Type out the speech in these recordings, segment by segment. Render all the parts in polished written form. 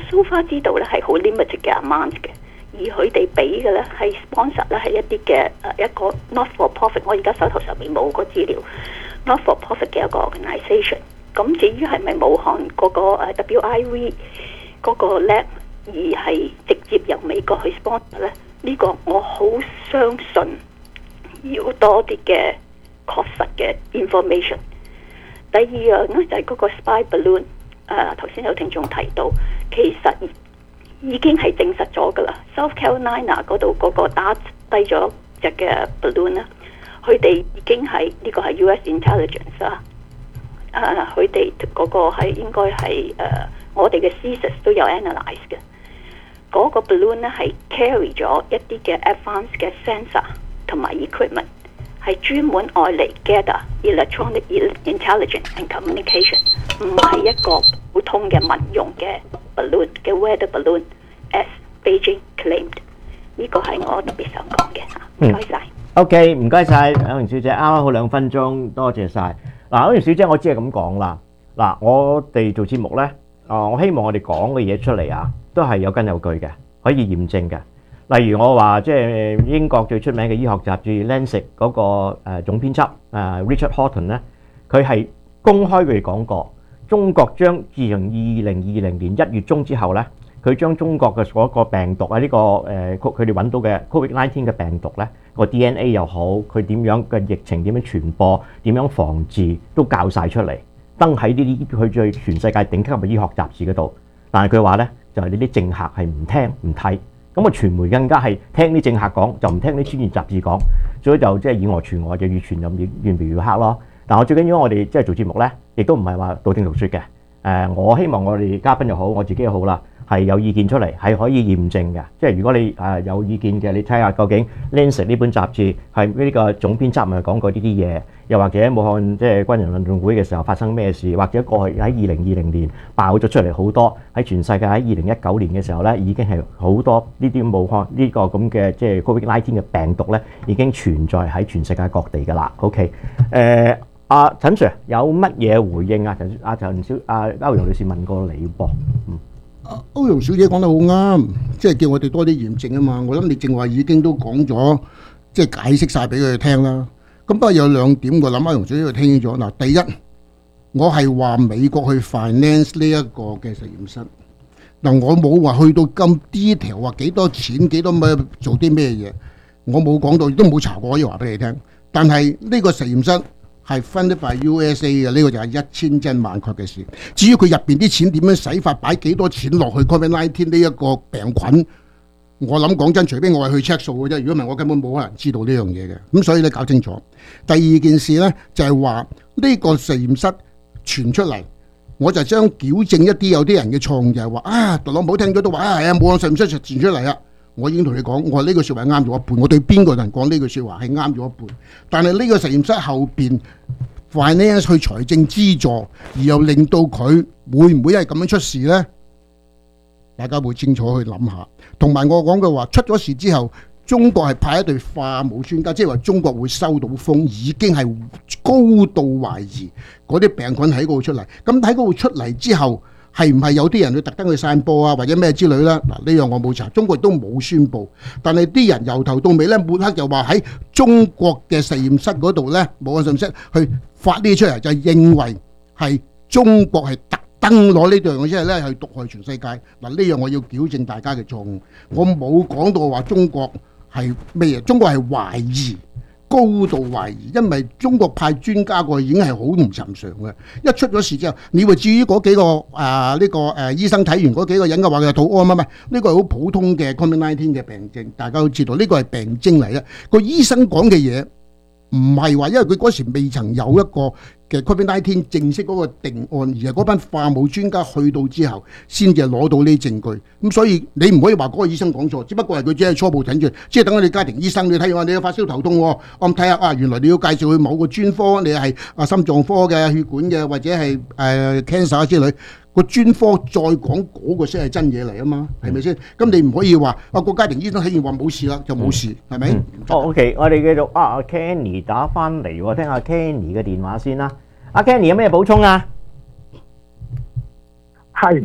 so far 知道咧係好 limited 嘅 amount 嘅，而佢哋俾嘅咧係 sponsor 咧係一啲嘅一個 not for profit， 我而家手頭上面冇個資料 not for profit 嘅一個 organisation。咁至於係咪武漢嗰個WIV 嗰個 lab 而係直接由美國去 sponsor 咧？呢個我好相信要多啲嘅確實嘅 information。第二樣咧就係嗰個 spy balloon， 頭先有聽眾提到，其實已經係證實咗㗎啦。South Carolina 嗰度嗰個打低咗隻嘅 balloon 咧，佢哋已經係呢個係 US intelligence 啊，佢哋嗰個係應該係我哋嘅 CSIS 都有 analyse 嘅。嗰個 balloon 咧係 carry 咗一啲嘅 advanced 嘅 sensor 同埋 equipment， 係專門愛嚟 gather electronic intelligence and communication， 唔係一個普通嘅民用嘅 balloon 嘅 weather balloon as Beijing claimed。呢個係我特別想講嘅嚇，唔該晒。 OK， 唔該晒，歐陽小姐，啱啱好2分鐘，多謝晒。嗱，歐陽小姐，我只係咁講啦。嗱，我哋做節目咧，我希望我哋講嘅嘢出嚟啊，都係有根有據嘅，可以驗證嘅。例如我話即係英國最出名嘅醫學雜誌 Lancet 嗰個總編輯Richard Horton 咧，佢係公開佢哋講過，中國將自從2020年1月中之後咧，佢將中國嘅嗰個病毒啊，呢個佢哋揾到嘅 COVID-19 嘅病毒咧，個 DNA 又好，佢點樣嘅疫情點樣傳播，點樣防治，都教晒出嚟，登喺呢啲佢最全世界頂級嘅醫學雜誌嗰度。但係佢話咧，就係呢啲政客係唔聽唔睇，咁啊傳媒更加係聽啲政客講，就唔聽啲專業雜誌講，所以就即係以訛傳訛，就越傳就越描越黑咯。但我最緊要我哋即係做節目咧，亦都唔係話道聽途說嘅。我希望我哋嘉賓又好，我自己又好啦，係有意見出嚟，係可以驗證嘅。即係如果你有意見嘅，你睇下究竟 Lancet 呢本雜誌係呢個總編輯咪講過呢啲嘢，又或者武漢即係軍人運動會嘅時候發生咩事，或者過去喺2020年爆咗出嚟好多，喺全世界喺2019年嘅時候咧，已經係好多呢啲武漢呢個咁嘅即係 COVID-19 嘅病毒咧，已經存在喺全世界各地㗎啦。OK， 陳 Sir 有乜嘢回應啊？歐陽女士問過你噃。 歐陽小姐講得好啱，即係叫我哋多啲驗證啊嘛。我諗你正話已經都講咗，即係解釋晒俾佢哋聽啦。咁不過有2點我諗歐陽小姐佢聽咗嗱。第一，我係話美國去 finance 呢一個嘅實驗室嗱，我冇話去到咁 detail 話幾多錢幾多咩做啲咩嘢，我冇講到，亦都冇查過，可以話俾你聽。但係呢個實驗室係 funded by USA 嘅，呢個就係1000真萬確嘅事。至於佢入邊啲錢點樣使法，擺幾多錢落去 COVID-19 呢一個病菌，我諗講真，除非我係去 check 數嘅啫。如果唔係，我根本冇可能知道呢樣嘢嘅。咁所以你搞清楚。第二件事呢，就係話呢個實驗室傳出嚟，我就將矯正一啲有啲人嘅錯誤，就係話特朗普聽咗都話係武漢實驗室傳出嚟啊。我已經同你講，我話呢句説話啱咗一半。我對邊個人講呢句説話係啱咗一半。但係呢個實驗室後邊 finance 去財政資助，而又令到佢會唔會係咁樣出事呢？大家會清楚去諗下。同埋我講嘅話，出咗事之後，中國係派一隊化武專家，即係話中國會收到風，已經係高度懷疑嗰啲病菌喺嗰度出嚟。咁喺嗰度出嚟之後，係唔係有啲人去特登去散播啊，或者咩之類啦？嗱，呢樣我冇查，中國亦都冇宣布。但係啲人由頭到尾咧，抹黑就話喺中國嘅實驗室嗰度咧，武漢實驗室去發呢啲出嚟，就認為係中國係特登攞呢樣嘢出嚟咧，去毒害全世界。嗱，呢樣我要矯正大家嘅錯誤。我冇講到話中國係咩嘢，中國係懷疑。高度懷疑，因為中國派專家過去已經係好唔尋常嘅。一出咗事之後，你會至於嗰幾個醫生睇完嗰幾個人嘅話，佢肚屙乜乜，呢個係好普通嘅 COVID-19 嘅病症，大家都知道呢個係病徵嚟嘅。個醫生講嘅嘢唔係話，因為佢嗰時未曾有一個嘅 COVID-19 正式嗰個定案，而係嗰班化武專家去到之後先至攞到呢啲證據。咁所以你唔可以話嗰個醫生講錯，只不過係佢只係初步診斷，即係等我哋家庭醫生你睇下，你有發燒頭痛，我睇下原來你要介紹去某個專科，你係心臟科嘅、血管嘅或者係cancer 之類。個專科再講嗰個先係真嘢嚟啊嘛，係咪先？咁你唔可以話個家庭醫生睇完話冇事啦，就冇事，係咪 ？OK， 我哋繼續Kenny 打翻嚟喎，聽下 Kenny 嘅電話先啦。Kenny 有咩補充啊？ 係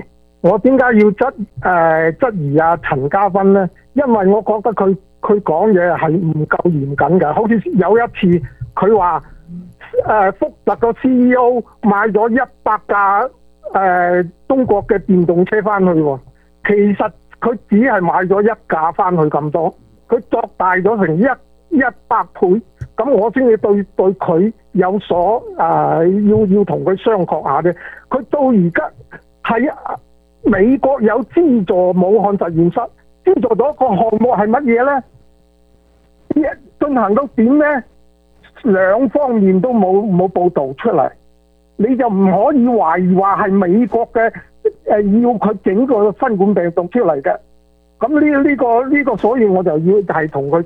我點解要質疑阿陳嘉芬咧？因為我覺得佢講嘢係唔夠嚴謹嘅。好似有一次佢話福特個 CEO 買咗100架中國嘅電動車翻去喎，其實佢只係買咗1架翻去咁多，佢作大咗成100倍，咁我先至對佢有所要同佢商榷下啫。佢到而家係美國有資助武漢實驗室，資助咗個項目係乜嘢呢？進行到點呢？兩方面都冇報導出嚟，你就唔可以懷疑話係美國嘅要佢整個新冠病毒出嚟嘅。咁呢個，所以我就要係同佢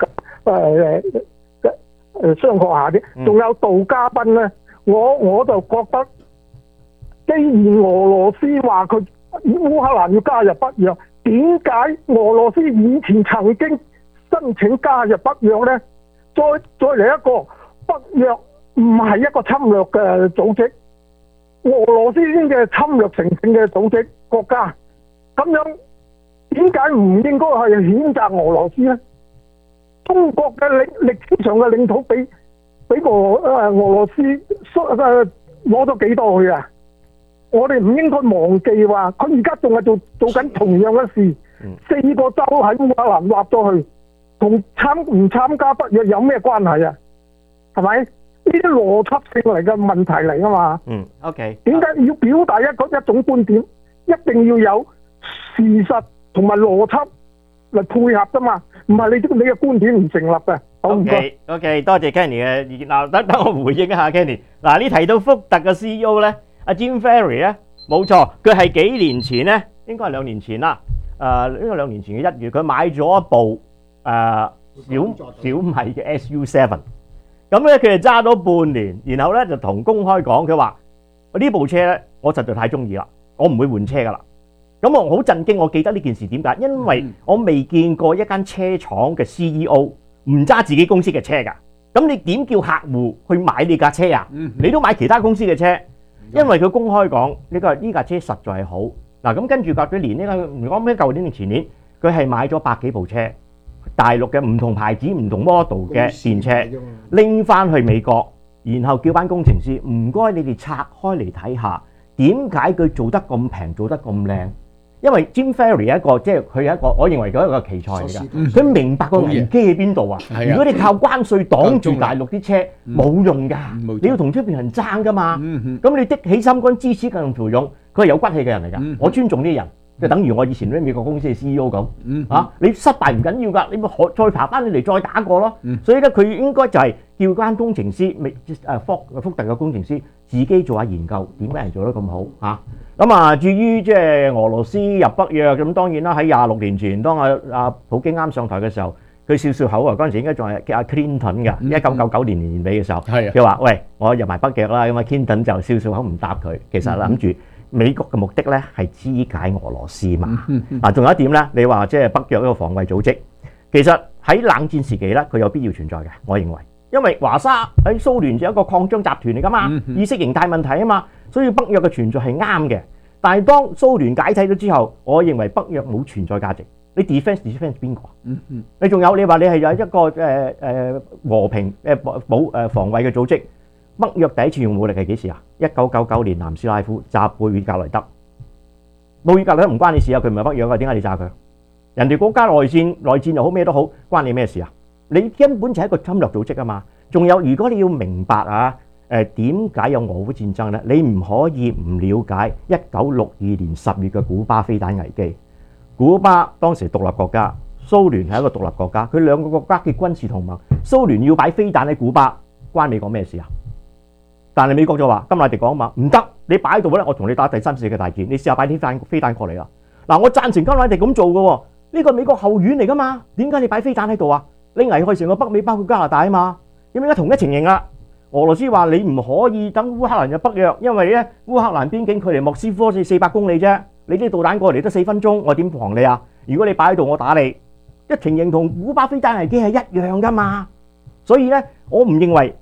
商榷下啲。仲有杜嘉賓呢，我就覺得，既然俄羅斯話佢烏克蘭要加入北約，點解俄羅斯以前曾經申請加入北約呢？再嚟一個，北約唔係一個侵略嘅組織，俄羅斯先嘅侵略成性嘅組織國家，咁樣點解唔應該係譴責俄羅斯呢？中國嘅歷史上嘅領土俾俄羅斯攞咗幾多去啊？我哋唔應該忘記話，佢而家仲係做緊同樣嘅事。4個州喺烏克蘭劃咗去，同唔參加北約有咩關係啊？係咪？呢啲邏輯性嚟嘅問題嚟㗎嘛？OK。點解要表達一種觀點？一定要有事實同埋邏輯嚟配合㗎嘛？唔係你嘅觀點唔成立嘅。好唔該。 OK， 多謝 Kenny 嘅意見。嗱，等我回應一下 Kenny。嗱，你提到福特嘅 CEO 咧，阿 Jim Ferry 咧，冇錯，佢係幾年前咧，應該係2年前啦。應該2年前嘅1月，佢買咗一部小米嘅 SU7。咁咧佢哋揸咗半年，然後咧就同公開講，佢話呢部車咧我實在太中意啦，我唔會換車噶啦。咁我好震驚，我記得呢件事點解？因為我未見過一間車廠嘅 CEO 唔揸自己公司嘅車㗎。咁你點叫客戶去買你架車啊？你都買其他公司嘅車，因為佢公開講呢架車實在係好。嗱，咁跟住隔咗年呢，唔講咩舊年定前年，佢係買咗100幾部車。大陸嘅唔同牌子、唔同 model 嘅電車拎翻去美國，然後叫班工程師唔該你哋拆開嚟睇下，點解佢做得咁平、做得咁靚？因為 Jim Ferry 一個即係佢係一個，我認為佢係一個奇才嚟㗎。佢明白個危機喺邊度啊！如果你靠關稅擋住大陸啲車，冇用㗎。你要同出邊人爭㗎嘛。咁你的起心肝、支持更條勇，佢係有骨氣嘅人嚟㗎。我尊重呢啲人。就等於我以前啲美國公司嘅 CEO 咁，你失敗唔緊要㗎，你咪再爬翻你嚟再打過咯。所以咧，佢應該就係叫間工程師，福特嘅工程師自己做下研究，點解人做得咁好嚇？咁啊，至於即係俄羅斯入北約咁，當然啦，喺26年前，當阿普京啱上台嘅時候，佢笑口啊，嗰陣時應該仲係叫阿 Clinton 嘅，1999年年尾嘅時候，佢話：喂，我入埋北約啦，咁啊 Clinton 就笑口唔答佢，其實諗住。美國嘅目的咧係肢解俄羅斯嘛。仲有一點咧，你話即係北約一個防衛組織，其實喺冷戰時期咧，佢有必要存在嘅，我認為，因為華沙喺蘇聯就一個擴張集團嚟噶嘛，意識形態問題啊嘛，所以北約嘅存在係啱嘅。但係當蘇聯解體咗之後，我認為北約冇存在價值。你 defense 邊個啊？你仲有你話你係有一個和平防衛嘅組織。北約第一次用武力係幾時啊？1999年南斯拉夫炸布爾格萊德，布爾格萊德唔關你事啊，佢唔係北約啊，點解你炸佢？人哋國家內戰又好咩都好，關你咩事啊？你根本就係一個侵略組織啊嘛。仲有，如果你要明白啊，點解有俄烏戰爭咧？你唔可以唔了解1962年10月嘅古巴飛彈危機。古巴當時獨立國家，蘇聯係一個獨立國家，佢兩個國家嘅軍事同盟，蘇聯要擺飛彈喺古巴，關美國咩事啊？但係美國就話，甘迺迪講啊嘛，唔得，你擺喺度咧，我同你打第3次世界大戰，你試下擺啲飛彈過嚟啦。嗱，我贊成甘迺迪咁做嘅喎，呢個美國後院嚟噶嘛，點解你擺飛彈喺度啊？你危害成個北美，包括加拿大啊嘛，咁而家同一情形啦。俄羅斯話你唔可以等烏克蘭入北約，因為咧烏克蘭邊境距離莫斯科400公里啫，你啲導彈過嚟得4分鐘，我點防你啊？如果你擺喺度，我打你，一情形同古巴飛彈危機係一樣噶嘛。所以咧，我唔認為。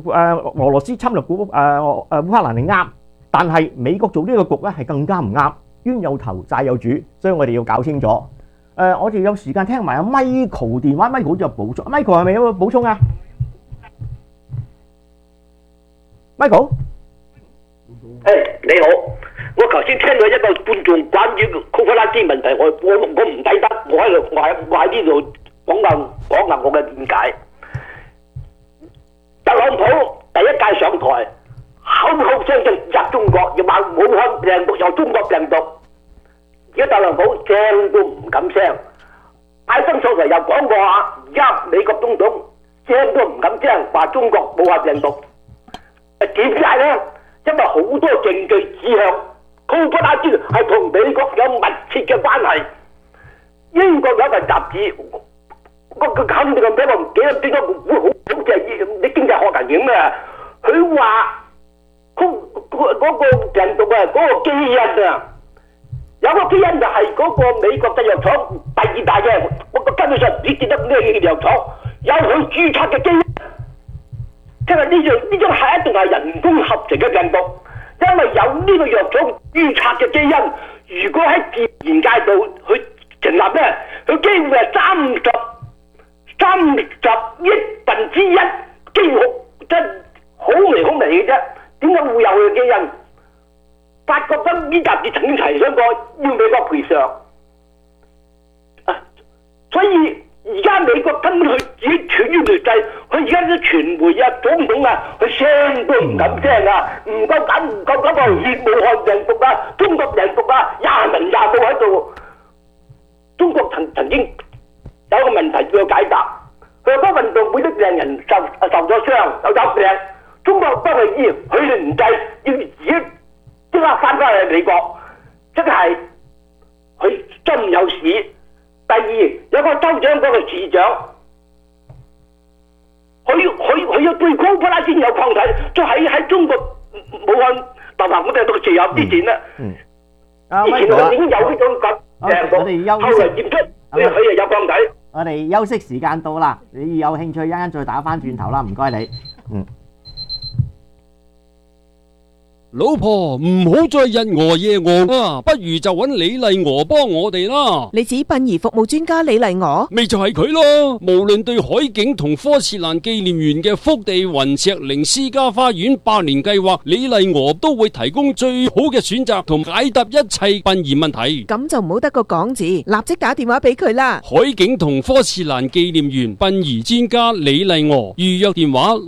俄羅斯侵略烏克蘭係啱，但係美國做呢個局咧係更加唔啱。 冤有頭債有主，所以我哋要搞清楚。我哋有時間聽埋阿 Michael 電話 ，Michael 好似有補充。Michael 係咪有個補充啊 ？Michael， 你好，我頭先聽到一個觀眾關於COVID-19問題，我唔抵得，我喺呢度講下我嘅見解。特朗普第一屆上台，口口聲聲入中國，又話武漢病毒由中國病毒。而家特朗普聲都唔敢聲，拜登上台又講過話，而家美國總統聲都唔敢聲，話中國武漢病毒。點解呢？因為好多證據指向COVID-19係同美國有密切嘅關係。英國有一份雜誌，個肯定個名我唔記得，點解會好似係啲經濟學人影啊？佢話嗰個病毒啊，嗰個基因啊。有個基因就係嗰個美國製藥廠第二大嘅，我根本上唔知記得咩藥廠有佢註冊嘅基因，即係呢種係一定係人工合成嘅病毒，因為有呢個藥廠註冊嘅基因，如果喺自然界度去成立咧，佢幾乎係30億幾乎真好微嘅啫，點解會有佢嘅基因？法國呢雜誌曾經提倡過要美國賠償，所以而家美國根本佢自己處於劣勢，佢而家啲傳媒啊、總統啊，佢聲都唔敢聲啊，唔夠膽話滅武漢病毒啊、中國病毒啊，廿文廿武喺度。中國曾經有一個問題要解答，佢話嗰運動會啲病人受咗傷有病，中國幫佢醫，佢哋唔制，要自己即刻翻返去美國，即係佢真有事。第二有個州長嗰個市長，佢要對COVID-19有抗體，就喺中國武漢流行嗰度都仲有之前啦。以前佢已經有呢種病毒，後來驗出佢又有抗體。 我哋休息時間到啦，你有興趣一陣再打翻轉頭啦，唔該你。 老婆唔好再日鵝夜鵝啊，不如就揾李麗娥幫我哋啦。 你指殯儀服務專家李麗娥？ 咪就係佢咯。無論對海景同科切蘭紀念園嘅福地雲石靈私家花園百年計劃，李麗娥都會提供最好嘅選擇同解答一切殯儀問題。 咁就唔好得個講字，立即打電話俾佢啦。 海景同科切蘭紀念園殯儀專家李麗娥，預約電話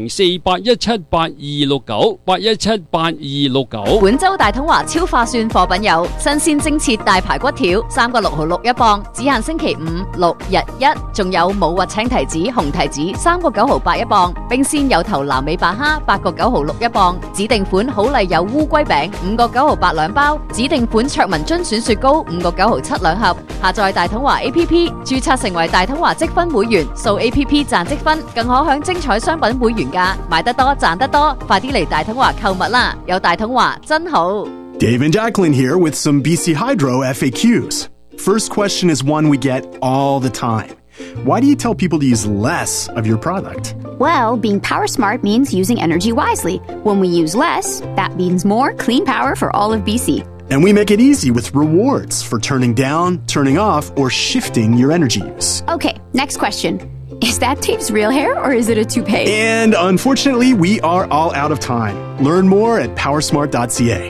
6048178226981782269。 本周大統華超划算貨品有新鮮蒸切大排骨條3個6毫6一磅，只限星期5、6日1，仲有冇核青提子、紅提子3個9毫8一磅，冰鮮有頭南美白蝦8個9毫6一磅，指定款好麗友烏龜餅5個9毫8兩包，指定款卓文臻選雪糕5個9毫7兩盒。下載大統華 A P P， 註冊成為大統華積分會員，掃 A P P 賺積分，更可享精彩商品會員價，買得多賺得多，快啲嚟大統華購物啦！有大統華真好。 Dave and Jacqueline here with some BC Hydro FAQs. First question is one we get all the time. Why do you tell people to use less of your product? Well, being power smart means using energy wisely. When we use less, that means more clean power for all of BC. And we make it easy with rewards for turning down, turning off, or shifting your energy use. Okay, next question. Is that Dave's real hair or is it a toupee? And unfortunately, we are all out of time. Learn more at powersmart.ca.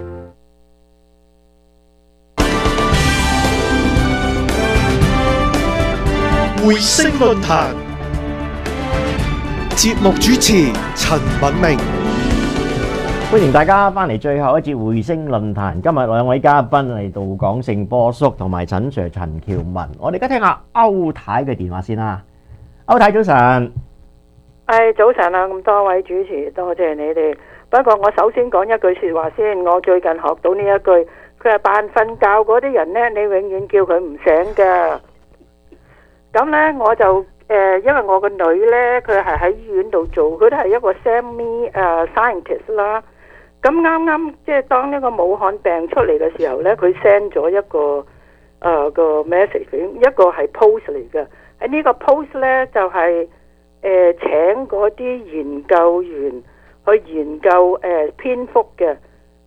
匯聲論壇節目主持陳敏明， 歡迎大家翻嚟最後一節匯聲論壇。今日兩位嘉賓嚟到講聖波叔同埋陳 Sir 陳喬文。我哋而家聽下歐太嘅電話先啦。歐太早晨， 早晨啊！咁多位主持，多謝你哋。不過我首先講一句說話先。我最近學到呢一句，佢係扮瞓覺嗰啲人呢，你永遠叫佢唔醒噶。咁呢，我就因為我個女呢，佢係喺醫院度做，佢都係一個 semi scientist 啦。咁啱啱即係當呢個武漢病出嚟嘅時候呢，佢 send 咗一個個 message， 一個係 post 嚟嘅。喺呢個 post 呢，就係請嗰啲研究員去研究蝙蝠嘅。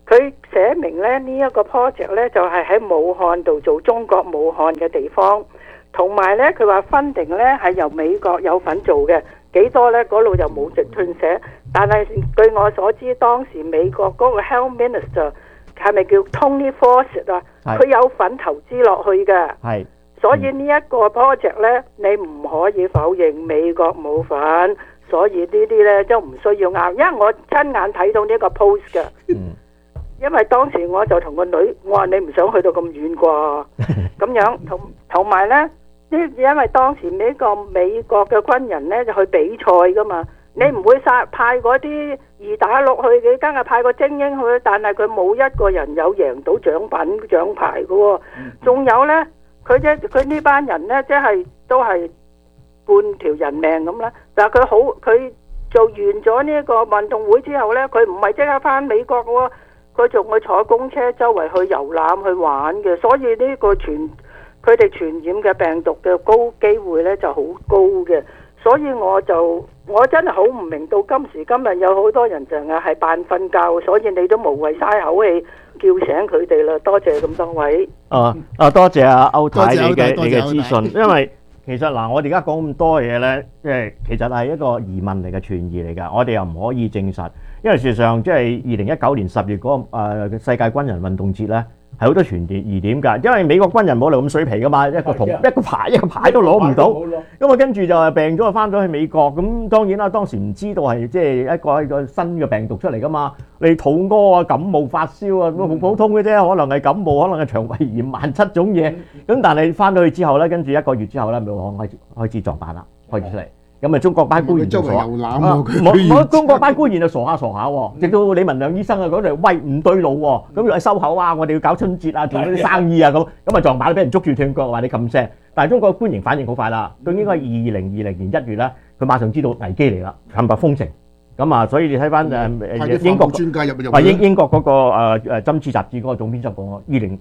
佢寫明咧呢一個 project 咧就係喺武漢度做，中國武漢嘅地方，同埋咧佢話 funding 咧係由美國有份做嘅，幾多咧嗰度就冇直斷寫，但係據我所知，當時美國嗰個 Health Minister 係咪叫 Tony Fauci 啊？佢有份投資落去嘅， 係。 所以呢一個 project 咧，你唔可以否認美國冇份，所以呢啲咧都唔需要拗，因為我親眼睇到呢個 post 嘅。因為當時我就同個女，我話你唔想去到咁遠啩，咁樣同埋咧，因為當時美國嘅軍人咧就去比賽噶嘛，你唔會派嗰啲二打六去嘅，梗係派個精英去，但係佢冇一個人有贏到獎牌嘅喎，仲有咧。佢呢班人呢，即係都係半條人命咁啦。但係佢做完咗呢個運動會之後呢，佢唔係即刻翻美國喎，佢仲去坐公車周圍去遊覽去玩嘅。所以呢個佢哋傳染嘅病毒嘅高機會呢就好高嘅。所以我真係好唔明，到今時今日有好多人淨係扮瞓覺，所以你都無謂嘥口氣叫醒佢哋啦。多謝咁多位。 多謝阿歐太你嘅資訊，因為其實嗱，我哋而家講咁多嘢咧，即係其實係一個疑問嚟嘅，傳疑嚟㗎，我哋又唔可以證實，因為事實上即係2019年10月嗰個世界軍人運動節咧。係好多傳疑點㗎，因為美國軍人冇嚟咁水皮㗎嘛，一個牌都攞唔到，咁啊跟住就係病咗，翻咗去美國，咁當然啦，當時唔知道係即係一個新嘅病毒出嚟㗎嘛，你肚屙啊、感冒、發燒啊，咁好普通嘅啫，可能係感冒，可能係腸胃炎，17種嘢，咁但係翻到去之後咧，跟住1個月之後咧，咪開始撞板啦，開始出嚟。咁啊，中國班官員就傻，冇中國班官員就傻下喎，直到李文亮醫生啊嗰度，喂唔對路喎，咁要收口啊，我哋要搞春節啊，做啲生意啊咁啊撞板俾人捉住斷腳，話你咁聲，但係中國官員反應好快啦，都應該係2020年1月啦，佢馬上知道危機嚟啦，冚唪唥封城，咁啊，所以你睇翻英國專家英國嗰個針刺雜誌嗰個總編輯講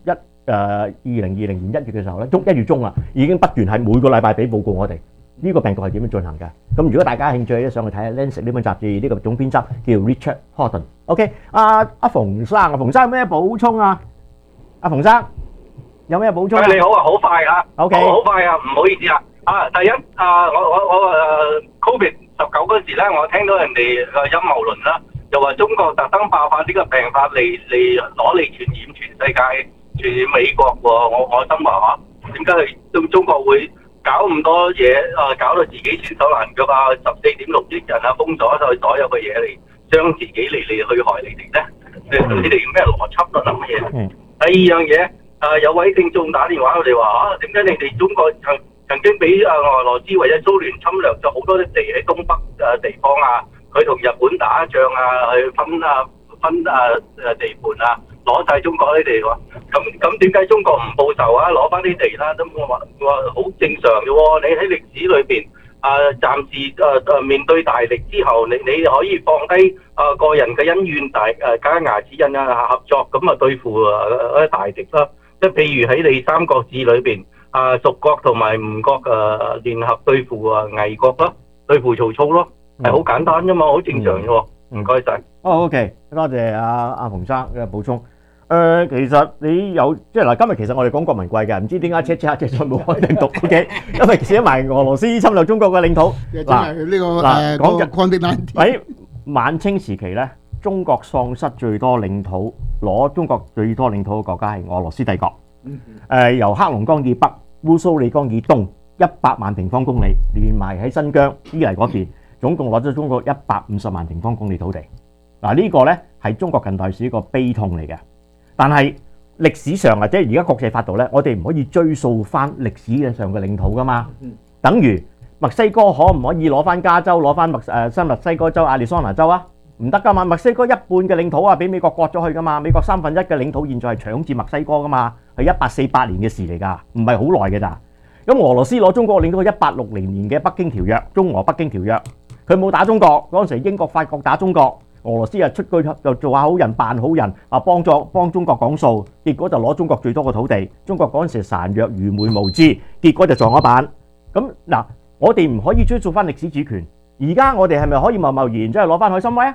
，2020年1月嘅時候咧，1月中啊，已經不斷係每個禮拜俾報告我哋。呢個病毒係點樣進行嘅？咁如果大家興趣咧，上去睇下《Lancet》呢本雜誌，呢個總編輯叫 Richard Horton。OK， 阿馮生，馮生有咩補充啊？阿馮生有咩補充啊？ 你好啊，好快啊 ！OK， 好快啊，唔好意思啊。第一我COVID-19嗰時咧，我聽到人哋個陰謀論啦，又話中國特登爆發呢個病發嚟攞嚟傳染全世界，傳染美國喎。我心話點解佢中國會搞咁多嘢搞到自己損手爛腳啊！14.6億人啊，封鎖晒所有嘅嘢嚟，將自己嚟去害你哋咧？你哋咩邏輯都諗嘢？第二樣嘢有位聽眾打電話，我哋話點解你哋中國曾經俾俄羅斯或者蘇聯侵略咗好多啲地喺東北地方啊？佢同日本打仗啊，去分地盤啊，攞晒中國啲地喎。咁點解中國唔報仇啊？攞翻啲地啦，咁我話好正常嘅喎。你喺歷史裏邊暫時面對大敵之後，你可以放低個人嘅恩怨，加牙齒印啊合作，咁啊對付大敵啦。即係譬如喺你《三國志》裏邊，蜀國同埋吳國聯合對付魏國啦，對付曹操咯，係好簡單啫嘛，好正常嘅喎。唔該晒。 OK， 多謝阿馮生嘅補充。其實你有即係嗱，今日其實我哋講國民貴嘅，唔知點解即係冇開定讀 OK， 因為寫埋俄羅斯侵略中國嘅領土。嗱呢個講喺晚清時期咧，中國喪失最多領土，攞中國最多領土嘅國家係俄羅斯帝國。由黑龍江以北、烏蘇里江以東100萬平方公里，連埋喺新疆伊犁嗰邊，總共攞咗中國150萬平方公里土地。嗱呢個咧係中國近代史一個悲痛嚟嘅。但係歷史上或者而家國際法度咧，我哋唔可以追溯翻歷史上嘅領土噶嘛。等於墨西哥可唔可以攞翻加州、攞翻新墨西哥州、亞利桑那州啊？唔得噶嘛，墨西哥一半嘅領土啊，俾美國割咗去噶嘛。美國1/3嘅領土現在係搶佔墨西哥噶嘛，係1848年嘅事嚟㗎，唔係好耐嘅咋。咁俄羅斯攞中國領土1860年嘅北京條約，中俄北京條約，佢冇打中國嗰陣時，英國、法國打中國。俄羅斯出句就做下好人扮好人，幫中國講數，結果就攞中國最多嘅土地。中國嗰陣時孱弱愚昧無知，結果就撞咗板。咁嗱，我哋唔可以追溯翻歷史主權。而家我哋係咪可以貿貿然即係攞翻海參崴啊？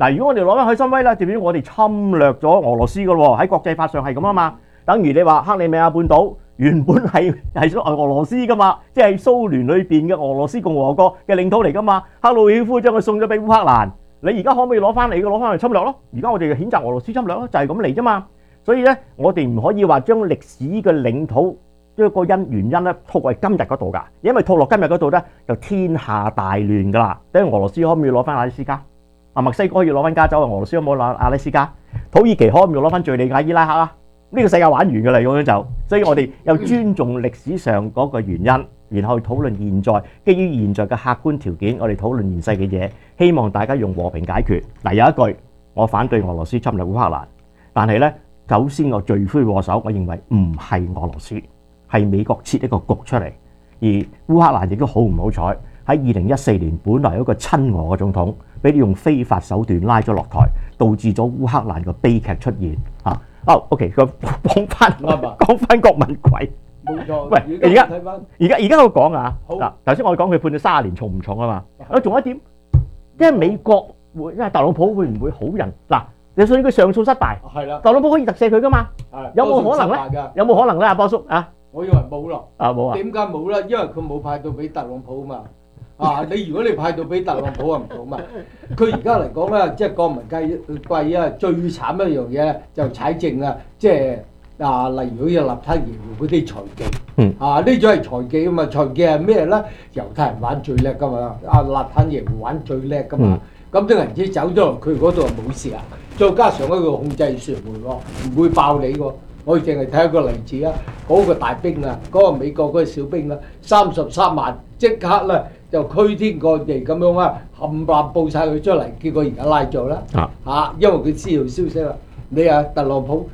嗱，如果我哋攞翻海參崴咧，代表我哋侵略咗俄羅斯嘅喎，喺國際法上係咁啊嘛。等於你話克里米亞半島原本係俄羅斯噶嘛，即係蘇聯裏邊嘅俄羅斯共和國嘅領土嚟噶嘛。赫魯曉夫將佢送咗俾烏克蘭，你而家可唔可以攞翻嚟？攞翻嚟侵略咯？而家我哋就譴責俄羅斯侵略咯，就係咁嚟啫嘛。所以咧，我哋唔可以話將歷史嘅領土一個原因咧套喺今日嗰度㗎，因為套落今日嗰度咧就天下大亂㗎啦。等於俄羅斯可唔可以攞翻阿拉斯加？墨西哥可以攞翻加州，俄羅斯可唔可以攞阿拉斯加？土耳其可唔可以攞翻敍利亞、伊拉克啊？呢個世界玩完㗎啦，咁樣就，所以我哋又尊重歷史上嗰個原因，然後討論現在，基於現在嘅客觀條件，我哋討論現世嘅嘢，希望大家用和平解決。嗱，有一句，我反對俄羅斯侵略烏克蘭，但係咧，首先個罪魁禍首，我認為唔係俄羅斯，係美國設一個局出嚟，而烏克蘭亦都好唔好彩，喺2014年本來有一個親俄嘅總統，俾你用非法手段拉咗落台，導致咗烏克蘭嘅悲劇出現嚇。OK， 講翻郭文貴， 冇錯。 喂，而家我講啊，嗱，頭先我講佢判咗30年重唔重啊嘛？仲有一點，因為美國因為特朗普會唔會好人？嗱，就算佢上訴失敗，係啦，特朗普可以特赦佢噶嘛？有冇可能咧？有冇可能咧？阿波叔啊？ 我以為冇咯。 冇啊？ 點解冇咧？因為佢冇派到俾特朗普啊嘛。你如果你派到俾特朗普啊唔同嘛，佢而家嚟講咧，即係郭文貴啊，最慘一樣嘢咧就踩正啊，即係例如好似納坦耶胡嗰啲財技，呢種係財技啊嘛，財技係咩咧？猶太人玩最叻噶嘛，納坦耶胡玩最叻噶嘛，咁啲銀紙走咗落佢嗰度冇事啊，再加上一個控制傳媒喎，唔會爆你喎。我哋淨係睇一個例子啊，嗰個大兵啊，嗰個美國嗰個小兵啊，33萬即刻咧就驅天過地咁樣啊，冚唪唥報晒佢出嚟，結果而家拉咗啦，因為佢知道消息啦。你特朗普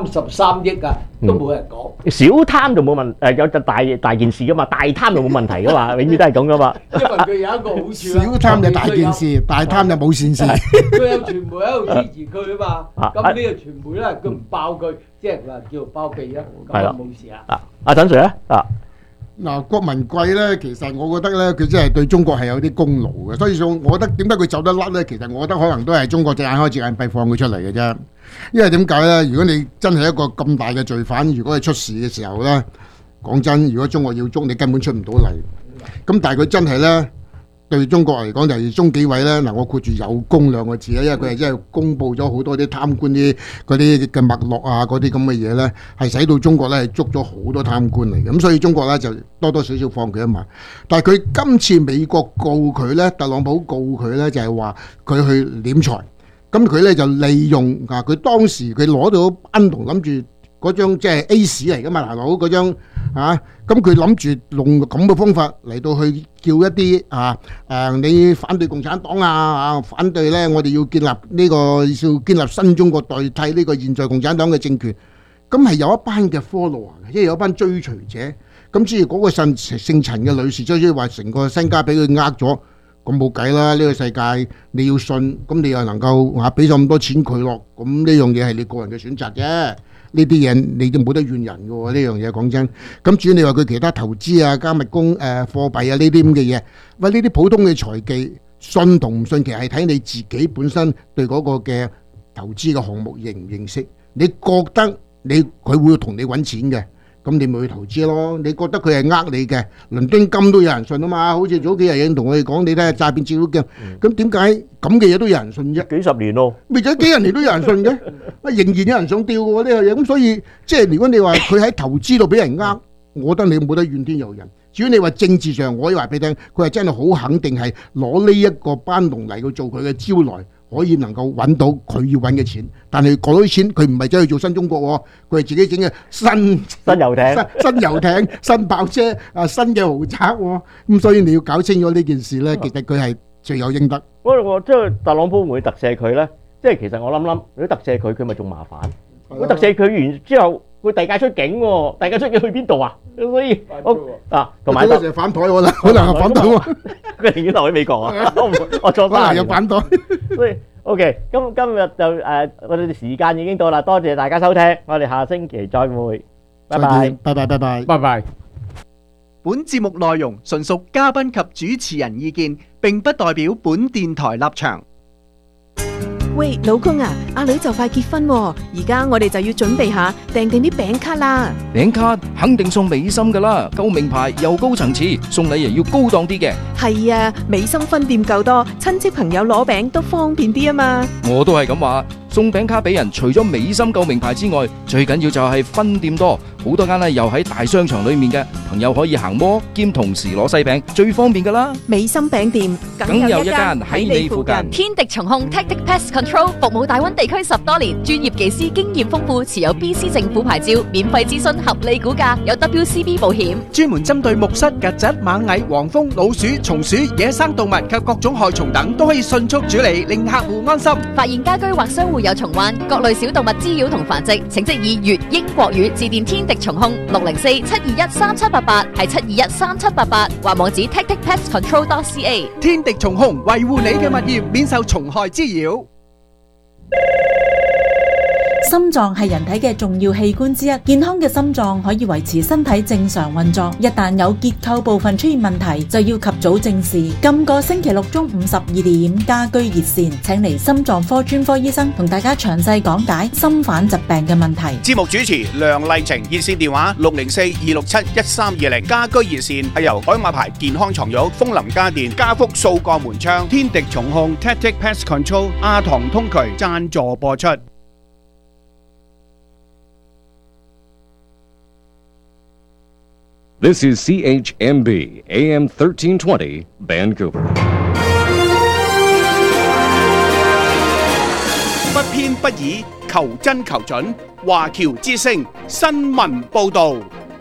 33億啊，都冇人講。 小貪就冇問有就大件事噶嘛，大貪就冇問題噶嘛，永遠都係咁噶嘛。 因為佢有一個好處， 小貪就大件事，大貪就冇善事。 佢有傳媒喺度支持佢啊嘛，咁呢個傳媒咧，佢唔爆佢，即係話叫做包庇啊，咁就冇事啦。 阿陳 Sir 咧嗱，郭文貴咧，其實我覺得咧，佢真係對中國係有啲功勞嘅，所以我覺得點解佢走得甩咧？其實我覺得可能都係中國隻眼開隻眼閉放佢出嚟嘅啫。因為點解咧？如果你真係一個咁大嘅罪犯，如果係出事嘅時候咧，講真，如果中國要捉你，根本出唔到嚟。咁但係佢真係咧，對中國嚟講就係中紀委咧，嗱我括住有功兩個字咧，因為佢係真係公佈咗好多啲貪官啲嗰啲嘅脈絡啊，嗰啲咁嘅嘢咧，係使到中國咧係捉咗好多貪官嚟嘅。咁所以中國咧就多多少少放佢一馬。但係佢今次美國告佢咧，特朗普告佢咧，就係話佢去斂財。咁佢咧就利用佢當時佢攞到班同諗住嗰張即係 A 市嚟噶嘛，大佬嗰張咁佢諗住用咁嘅方法嚟到去叫一啲你反對共產黨反對咧，我哋要建立呢個要建立新中國代替呢個現在共產黨嘅政權，咁係有一班嘅 follower 嘅，即係有一班追隨者，咁至於嗰個姓陳嘅女士，即係話成個身家俾佢呃咗。咁冇計啦！呢個世界你要信，咁你又能夠俾咗咁多錢佢咯？咁呢樣嘢係你個人嘅選擇啫。呢啲嘢你都冇得怨人嘅喎。呢樣嘢講真，咁至於你話佢其他投資啊、加密貨幣啊呢啲咁嘅嘢，喂呢啲普通嘅財技，信同唔信其實係睇你自己本身對嗰個嘅投資嘅項目認唔認識。你覺得佢會同你揾錢嘅？咁你咪去投資咯？你覺得佢係呃你嘅，倫敦金都有人信啊嘛！好似早幾日有人同我哋講，你睇下詐騙照都驚。咁點解咁嘅嘢都有人信啫？ 幾十年咯， 咪就幾十年都有人信嘅，仍然有人想釣嘅喎呢樣嘢。咁所以即係如果你話佢喺投資度俾人呃，我覺得你冇得怨天尤人。至於你話政治上，我可以話俾你聽，佢係真係好肯定係攞呢一個班農嚟去做佢嘅招來。可以能夠揾到佢要揾嘅錢，但係嗰啲錢佢唔係走去做新中國喎，佢係自己整嘅新遊艇、新跑車新嘅豪宅喎。咁所以你要搞清楚呢件事咧，其實佢係罪有應得。 不過我即係特朗普會唔會特赦佢咧？即係其實我諗，如果特赦佢咪仲麻煩。如果特赦佢完之後，會遞解出境喎，遞解出境去邊度啊？所以同埋嗰時反台可能係反台喎， 佢寧願留喺美國啊！我錯翻有反台。 所以 OK，今日就我哋時間已經到啦，多謝大家收聽，我哋下星期再會，拜拜， 拜拜，拜拜， 拜拜。 本節目內容純屬嘉賓及主持人意見，並不代表本電台立場。 喂，老公啊，阿女就快結婚喎，而家我哋就要準備下訂定啲餅卡啦。 餅卡肯定送美心噶啦，夠名牌又高層次，送禮又要高檔啲嘅。 係啊，美心分店夠多，親戚朋友攞餅都方便啲啊嘛。 我都係咁話，送餅卡俾人，除咗美心夠名牌之外，最緊要就係分店多，好多間又喺大商場裏面嘅，朋友可以行摩兼同時攞西餅，最方便噶啦。 美心餅店梗有一間喺你附近。 天敵蟲控 Tactic Pest Control 服務大灣地區10多年，專業技師經驗豐富，持有 BC 政府牌照，免費諮詢合理估價，有 WCB 保險， 專門針對木虱、曱甴、螞蟻、黃蜂、老鼠、松鼠、野生動物及各種害蟲等，都可以迅速處理，令客戶安心。 發現家居或商戶有蟲患、各類小動物滋擾同繁殖，請即以粵英國語致電天敵蟲控604-721-3788，係721-3788，或網址 tacticpestcontrol.ca。 天敵蟲控維護你嘅物業免受蟲害滋擾。 心臟係人體嘅重要器官之一，健康嘅心臟可以維持身體正常運作。一旦有結構部分出現問題，就要及早正視。今個星期六中午12點，家居熱線請嚟心臟科專科醫生同大家詳細講解心瓣疾病嘅問題。 節目主持梁麗晴，熱線電話604-267-1320。家居熱線係由海馬牌健康床褥、楓林家電、家福數個門窗、天敵蟲控 Tactic Pest Control、亞堂通渠贊助播出。 This is CHMB AM 1320 Vancouver。 不偏不倚，求真求準。華僑之聲新聞報導。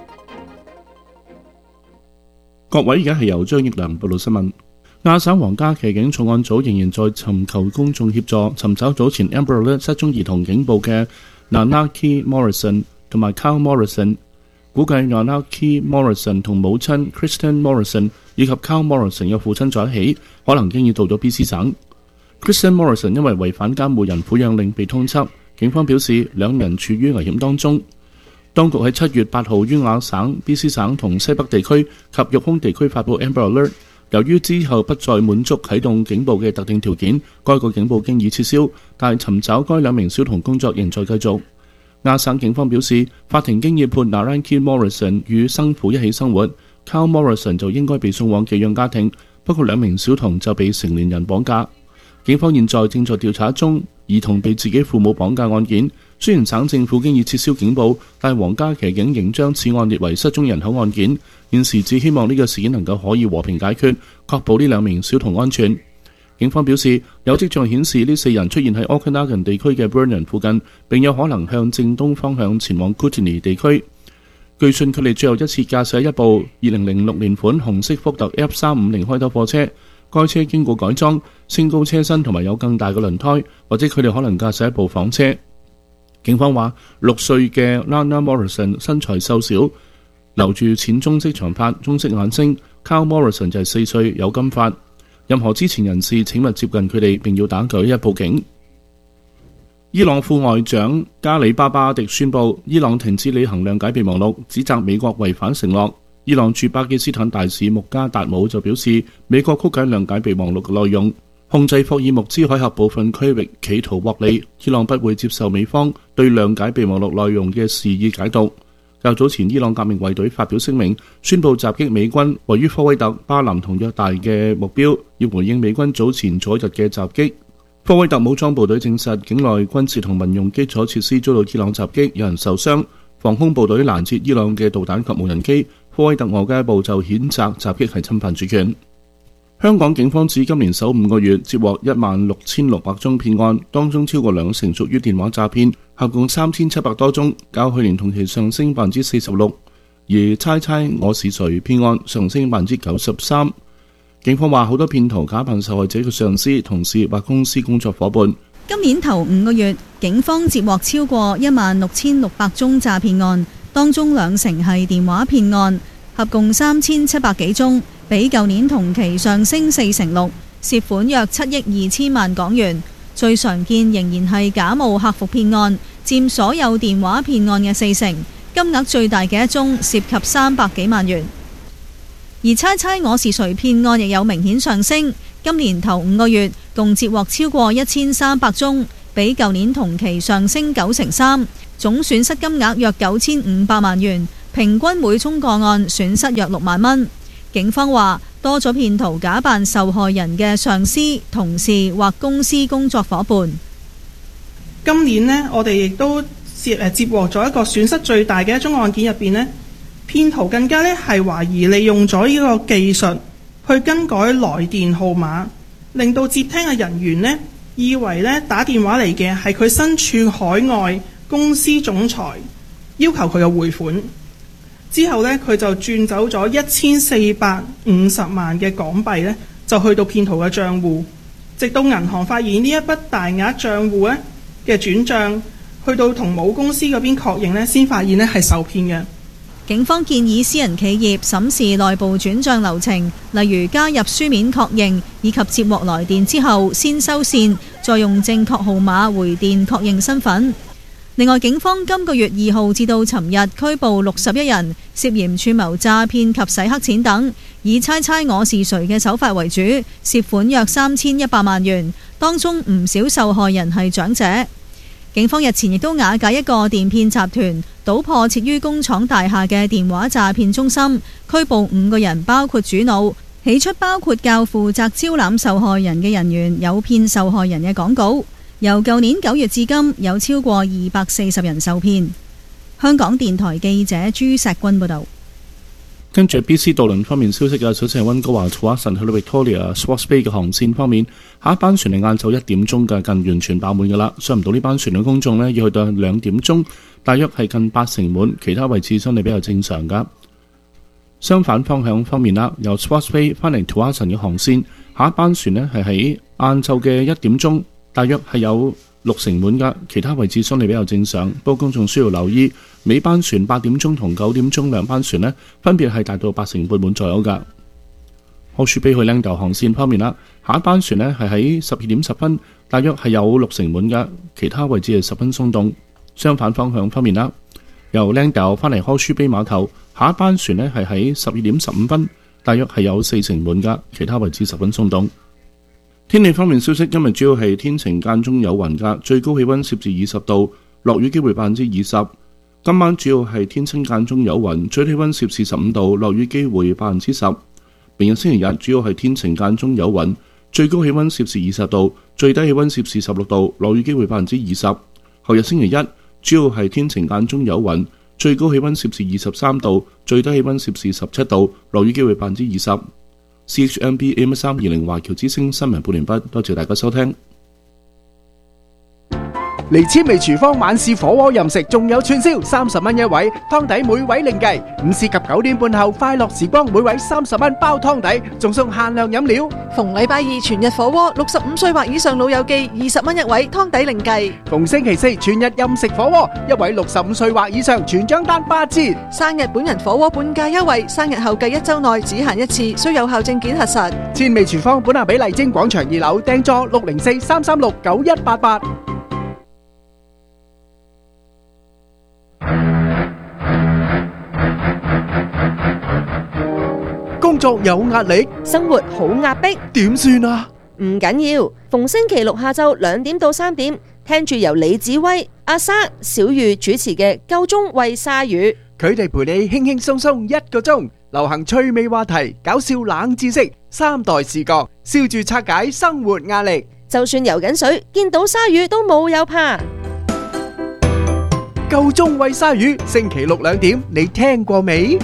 各位，而家係由張益良報道新聞。亞省皇家騎警重案組仍然在尋求公眾協助，尋找早前 Amber Alert 失蹤兒童警報嘅 Nanaki Morrison 同埋 Kyle Morrison。估計 Nanaki Morrison 同母親 Kristen Morrison 以及 Kyle Morrison 嘅父親在一起，可能經已到咗 BC 省。Kristen Morrison 因為違反監護人撫養令被通緝，警方表示兩人處於危險當中。當局喺7月8號於亞省、BC 省同西北地區及育空地區發布 Amber Alert， 由於之後不再滿足啟動警報嘅特定條件，該個警報經已撤銷，但尋找該兩名小童工作仍在繼續。亞省警方表示，法庭經已判 Nanaki Morrison 與生父一起生活， Kyle Morrison 就應該被送往寄養家庭，不過兩名小童就被成年人綁架。警方現在正在調查中兒童被自己父母綁架案件。雖然省政府經已撤銷警報，但皇家騎警仍將此案列為失蹤人口案件。現時只希望呢個事件能夠可以和平解決，確保呢兩名小童安全。警方表示，有跡象顯示呢4人出現喺 Okanagan 地區嘅 Vernon 附近，並有可能向正東方向前往 Kootenay 地區。據信佢哋最後一次駕駛一部2006年款紅色福特 F350 開斗貨車，該車經過改裝，升高車身同埋有更大嘅輪胎，或者佢哋可能駕駛一部房車。警方話，6歲嘅 Lana Morrison 身材瘦小，留住淺棕色長髮、棕色眼睛。Kyle Morrison 就係4歲，有金髮。任何知情人士請勿接近佢哋，並要打911報警。伊朗副外長加里巴巴迪宣布，伊朗停止履行諒解備忘錄，指責美國違反承諾。伊朗駐巴基斯坦大使穆加達姆就表示，美國曲解諒解備忘錄嘅內容，控制霍爾木茲海峽部分區域，企圖獲利。伊朗不會接受美方對諒解備忘錄內容嘅肆意解讀。較早前，伊朗革命衛隊發表聲明，宣布襲擊美軍位於科威特、巴林同約旦嘅目標，要回應美軍早前左日嘅襲擊。科威特武裝部隊證實，境內軍事同民用基礎設施遭到伊朗襲擊，有人受傷。防空部隊攔截伊朗嘅導彈及無人機。科威特外交部就譴責襲擊係侵犯主權。香港警方指今年首5個月接獲16,600宗騙案，當中超過20%屬於電話詐騙，合共3,700多宗，較去年同期上升46%。而猜猜我是誰騙案上升93%。警方話好多騙徒假扮受害者嘅上司、同事或公司工作夥伴。 今年頭5個月，警方接獲超過16,600宗詐騙案，當中20%係電話騙案，合共3,700幾宗，比舊年同期上升46%，涉款約7億2千萬港元。最常見仍然係假冒客服騙案，佔所有電話騙案嘅40%，金額最大嘅一宗涉及300幾萬元。而猜猜我是誰騙案亦有明顯上升， 今年頭5個月共接獲超過1300宗，比舊年同期上升93%，總損失金額約9500萬元，平均每宗個案損失約6萬蚊。警方話多咗騙徒假扮受害人嘅上司、同事或公司工作伙伴。 今年呢，我哋亦都接獲咗一個損失最大嘅一宗案件入邊呢，騙徒更加呢係懷疑利用咗呢個技術去更改來電號碼，令到接聽嘅人員呢以為呢打電話嚟嘅係佢身處海外公司總裁，要求佢嘅匯款。之後呢，佢就轉走咗1450萬嘅港幣呢，就去到騙徒嘅帳戶。直到銀行發現呢一筆大額帳戶呢嘅轉帳，去到同母公司嗰邊確認呢，先發現呢係受騙嘅。 警方建議私人企業審視內部轉帳流程，例如加入書面確認，以及接獲來電之後先收線，再用正確號碼回電確認身份。另外，警方今個月2號至到尋日拘捕61人，涉嫌串謀詐騙及洗黑錢等，以猜猜我是誰嘅手法為主，涉款約3100萬元，當中唔少受害人係長者。警方日前亦都瓦解一個電騙集團，搗破設於工廠大廈嘅電話詐騙中心，拘捕5個人，包括主腦。起初包括較負責招攬受害人嘅人員，誘騙受害人嘅廣告。由舊年9月至今，有超過240人受騙。香港電台記者朱石君報導。 跟住 BC 渡輪方面消息嘅，首先係溫哥華土華神去到 Victoria Swartz Bay 嘅航線方面，下一班船係晏晝1點鐘嘅，近完全爆滿㗎啦。上唔到呢班船嘅公眾呢，要去到2點鐘，大約係近80滿，其他位置相對比較正常㗎。相反方向方面啦，由 Swartz Bay 翻嚟土華神嘅航線，下一班船呢係喺晏晝嘅1點鐘。大約係有60滿㗎，其他位置相對比較正常。不過公眾需要留意，尾班船8點鐘同9點鐘兩班船呢，分別係達到80半滿左右㗎。可樹比去靚豆航線方面啦，下一班船呢係喺12點10分，大約係有60滿㗎，其他位置係十分鬆動。相反方向方面啦，由靚豆返嚟可樹比碼頭，下一班船呢係喺12點15分，大約係有40滿㗎，其他位置十分鬆動。天氣方面消息，今日主要係天晴間中有雲㗎，最高氣溫攝氏20度，落雨機會20%。今晚主要係天晴間中有雲，最低氣溫攝氏15度，落雨機會10%。明日星期日主要係天晴間中有雲，最高氣溫攝氏20度，最低氣溫攝氏16度，落雨機會20%。後日星期一主要係天晴間中有雲，最高氣溫攝氏23度，最低氣溫攝氏17度，落雨機會20%。CHMB AM320 華僑之聲新聞報完畢，多謝大家收聽。 嚟千味廚房晚市火鍋任食，仲有串燒30蚊一位，湯底每位另計。午市及9點半後快樂時光，每位30蚊包湯底，仲送限量飲料。 逢禮拜二全日火鍋，65歲或以上老友記20蚊一位，湯底另計。 逢星期四全日任食火鍋，一位65歲或以上全張單8折。 生日本人火鍋半價優惠，生日後計1週內只限一次，需有效證件核實。 千味廚房本下比麗晶廣場2樓，訂座604-336-9188。工作有壓力， 生活好壓迫， 點算啊？ 唔緊要，逢星期六下晝2點到3點，聽住由李子威、阿莎、小玉主持嘅《夠鐘喂鯊魚》， 佢哋陪你輕輕鬆鬆1個鐘，流行趣味話題、搞笑冷知識、3代視角，笑住拆解生活壓力。 就算游緊水，見到鯊魚都冇有怕。 夠鐘喂鯊魚，星期六2點，你聽過未？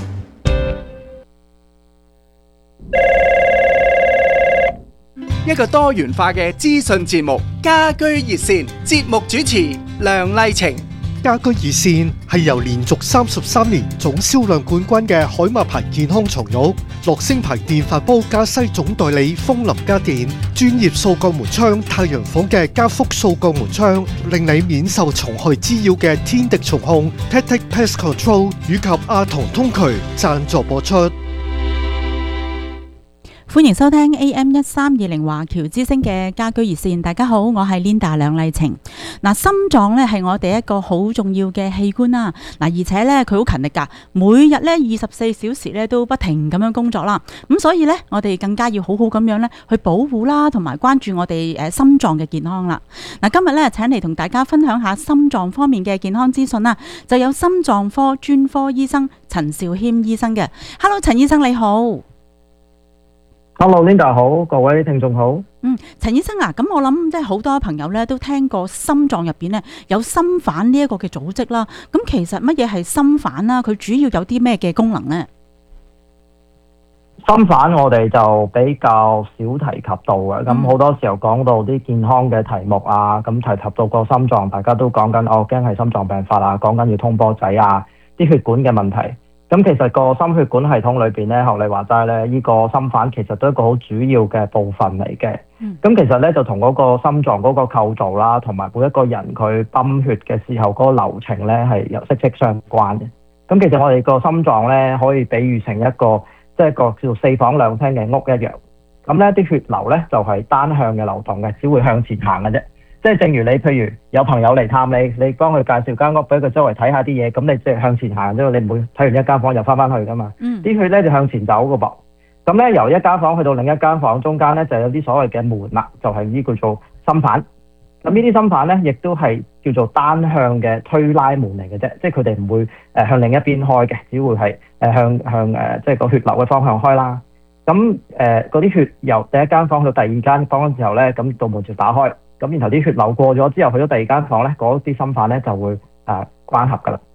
一個多元化嘅資訊節目，家居熱線，節目主持梁麗晴。 家居熱線係由連續33年總銷量冠軍嘅海馬牌健康床褥、樂聲牌電飯煲加西總代理風林家電、專業掃鋼門窗太陽房嘅加福掃鋼門窗，令你免受蟲害滋擾嘅天敵蟲控 Tactic Pest Control 以及阿童通渠贊助播出。 歡迎收聽 AM1320華僑之聲嘅家居熱線。大家好，我係 Linda 梁麗晴。嗱，心臟咧係我哋一個好重要嘅器官啦。嗱，而且咧佢好勤力㗎，每日咧24小時咧都不停咁樣工作啦。咁所以咧，我哋更加要好好咁樣咧去保護啦，同埋關注我哋心臟嘅健康啦。嗱，今日咧請嚟同大家分享下心臟方面嘅健康資訊啦。就有心臟科專科醫生陳兆謙醫生嘅。Hello， 陳醫生你好。 Hello Linda 好，各位聽眾好。 陳醫生啊，咁我諗即係好多朋友咧都聽過心臟入邊咧有心瓣呢一個嘅組織啦。咁其實乜嘢係心瓣啦？佢主要有啲咩嘅功能呢？ 心瓣我哋就比較少提及到嘅，咁好多時候講到啲健康嘅題目啊，咁提及到個心臟，大家都講緊驚係心臟病發啊，講緊要通波仔啊，啲血管嘅問題。咁其實個心血管系統裏邊咧，學你話齋咧，呢個心瓣其實都係一個好主要嘅部分嚟嘅。咁其實咧就同嗰個心臟嗰個構造啦，同埋每一個人佢泵血嘅時候嗰個流程咧係有息息相關嘅。咁其實我哋個心臟咧可以比喻成一個即係一個叫做4房2廳嘅屋一樣。咁咧啲血流咧就係單向嘅流動嘅，只會向前行嘅啫。即係正如你譬如有朋友嚟探你，你幫佢介紹間屋俾佢周圍睇下啲嘢，咁你即係向前行啫，你唔會睇完一間房又翻去噶嘛。啲血咧就向前走噶噃。咁咧由一間房去到另一間房中間咧就有啲所謂嘅門啦，就係呢叫做心瓣。咁呢啲心瓣咧亦都係叫做單向嘅推拉門嚟嘅啫，即係佢哋唔會向另一邊開嘅，只會係向即係個血流嘅方向開啦。咁嗰啲血由第一間房去到第二間房嘅時候咧，咁道門就打開。咁然後啲血流過咗之後，去咗第二間房咧，嗰啲心瓣咧就會關合噶啦。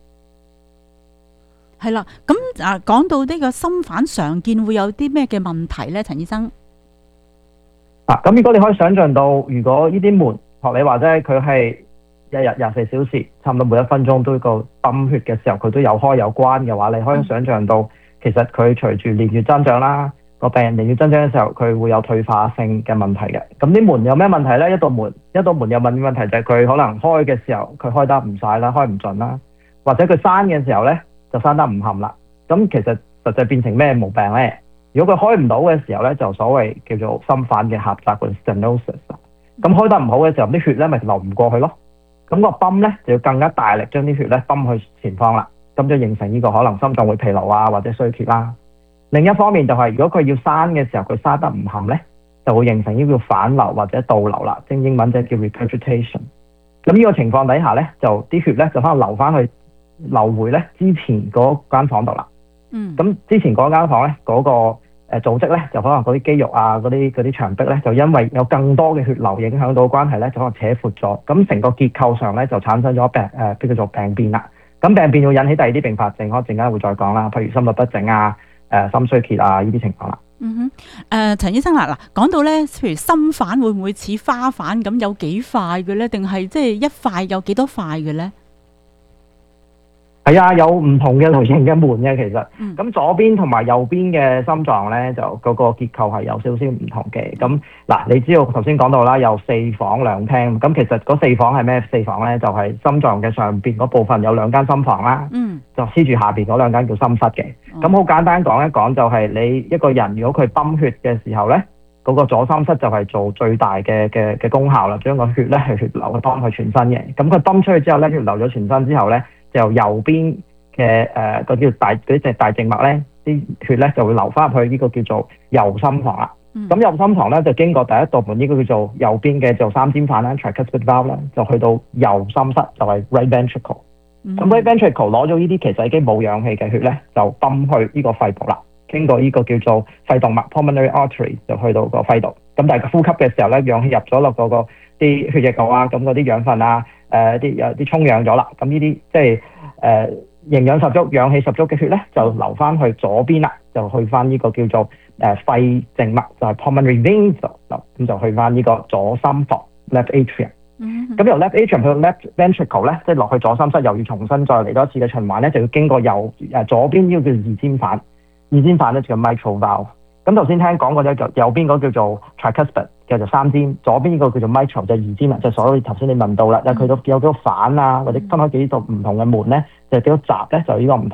係啦。咁講到呢個心瓣常見會有啲咩嘅問題咧，陳醫生？ 咁如果你可以想像到，如果呢啲門學你話齋，佢係一日24小時，差唔多每1分鐘都個泵血嘅時候，佢都有開有關嘅話，你可以想像到，其實佢隨住年月增長啦。個病人年月增長嘅時候，佢會有退化性嘅問題嘅。咁啲門有咩問題呢？一道門有問題就係佢可能開嘅時候，佢開得唔晒啦，開唔盡啦，或者佢閂嘅時候呢，就閂得唔冚啦。咁其實實際變成咩毛病呢？如果佢開唔到嘅時候呢，就所謂叫做心瓣嘅狹窄嘅 stenosis。咁開得唔好嘅時候，啲血呢咪流唔過去咯。咁個泵呢，就要更加大力將啲血呢泵去前方啦。咁就形成呢個可能心臟會疲勞啊，或者衰竭啦。另一方面就係，如果佢要閂嘅時候，佢閂得唔冚咧，就會形成呢個反流或者倒流啦，即係英文就叫 regurgitation。咁呢個情況底下咧，就啲血咧就可能流回咧之前嗰間房度啦。咁之前嗰間房咧，嗰個組織咧就可能嗰啲肌肉啊、嗰啲牆壁咧，就因為有更多嘅血流影響到關係咧，就可能扯闊咗。咁成個結構上咧就產生咗叫做病變啦。咁病變會引起第二啲併發症，我陣間會再講啦，譬如心律不整啊。心衰竭啊，呢啲情況啦。 陳醫生嗱，講到咧，譬如心瓣會唔會似花瓣咁有幾塊嘅咧？定係即係一塊有幾多塊嘅咧？ 係啊，有唔同嘅類型嘅門嘅其實。咁左邊同埋右邊嘅心臟咧，就嗰個結構係有少少唔同嘅。咁嗱，你知道頭先講到啦，有4房2廳。咁其實嗰4房係咩4房咧？就係心臟嘅上邊嗰部分有2間心房啦。就黐住下邊嗰2間叫心室嘅。咁好簡單講一講，就係你一個人如果佢泵血嘅時候咧，嗰個左心室就係做最大嘅功效啦，將個血咧係血流去泵去全身嘅。咁佢泵出去之後咧，血流咗全身之後咧，就由右邊嘅嗰叫大靜脈咧，啲血咧就會流翻入去呢個叫做右心房啦。咁右心房咧就經過第一道門，呢個叫做右邊嘅就三尖瓣啦 tricuspid valve 啦，就去到右心室就係 right ventricle。咁 right ventricle 攞咗呢啲其實已經冇氧氣嘅血咧，就泵去呢個肺部啦，經過呢個叫做肺動脈 pulmonary artery 就去到個肺度。咁但係呼吸嘅時候咧，氧氣入咗落嗰個啲血液度啊，咁嗰啲養分啊，啲充氧咗啦。咁呢啲即係營養十足、氧氣十足嘅血咧，就流翻去左邊啦，就去翻呢個叫做肺靜脈，就係 pulmonary veins 咁就去翻呢個左心房 left atrium。咁由 left atrium 去到 left ventricle 咧，即係落去左心室，又要重新再嚟多一次嘅循環咧，就要經過左邊呢個叫二尖瓣，二尖瓣咧就叫 mitral valve。咁頭先聽講過咗，右邊嗰個叫做 tricuspid 嘅就三尖，左邊呢個叫做 mitral 就二尖啦，就所以頭先你問到啦，就佢都有幾多瓣啊，或者分開幾度唔同嘅門咧，就幾多閘咧，就呢個唔同啦。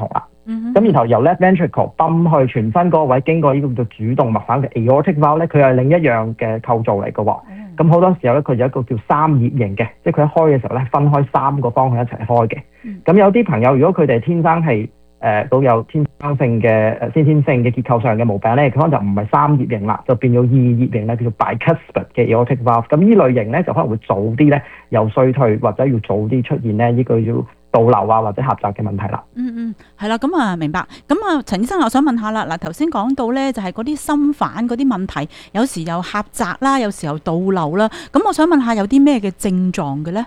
咁然後由 left ventricle 泵去全身嗰個位，經過呢個叫做主動脈瓣嘅 aortic valve 咧，佢係另一樣嘅構造嚟嘅喎。咁好多時候咧，佢有一個叫三葉形嘅，即係佢一開嘅時候咧，分開3個方向一齊開嘅。咁有啲朋友如果佢哋天生係都有天生性嘅先天性嘅結構上嘅毛病咧，佢可能就唔係三葉形啦，就變咗二葉形咧，叫做 bicuspid 嘅 aortic valve。咁呢類型咧就可能會早啲咧有衰退，或者要早啲出現咧呢個要倒流啊或者狹窄嘅問題啦。 係啦，咁啊明白。咁啊陳醫生，我想問下啦，嗱頭先講到咧就係嗰啲心瓣嗰啲問題，有時又狹窄啦，有時候倒流啦。咁我想問下有啲咩嘅症狀嘅咧？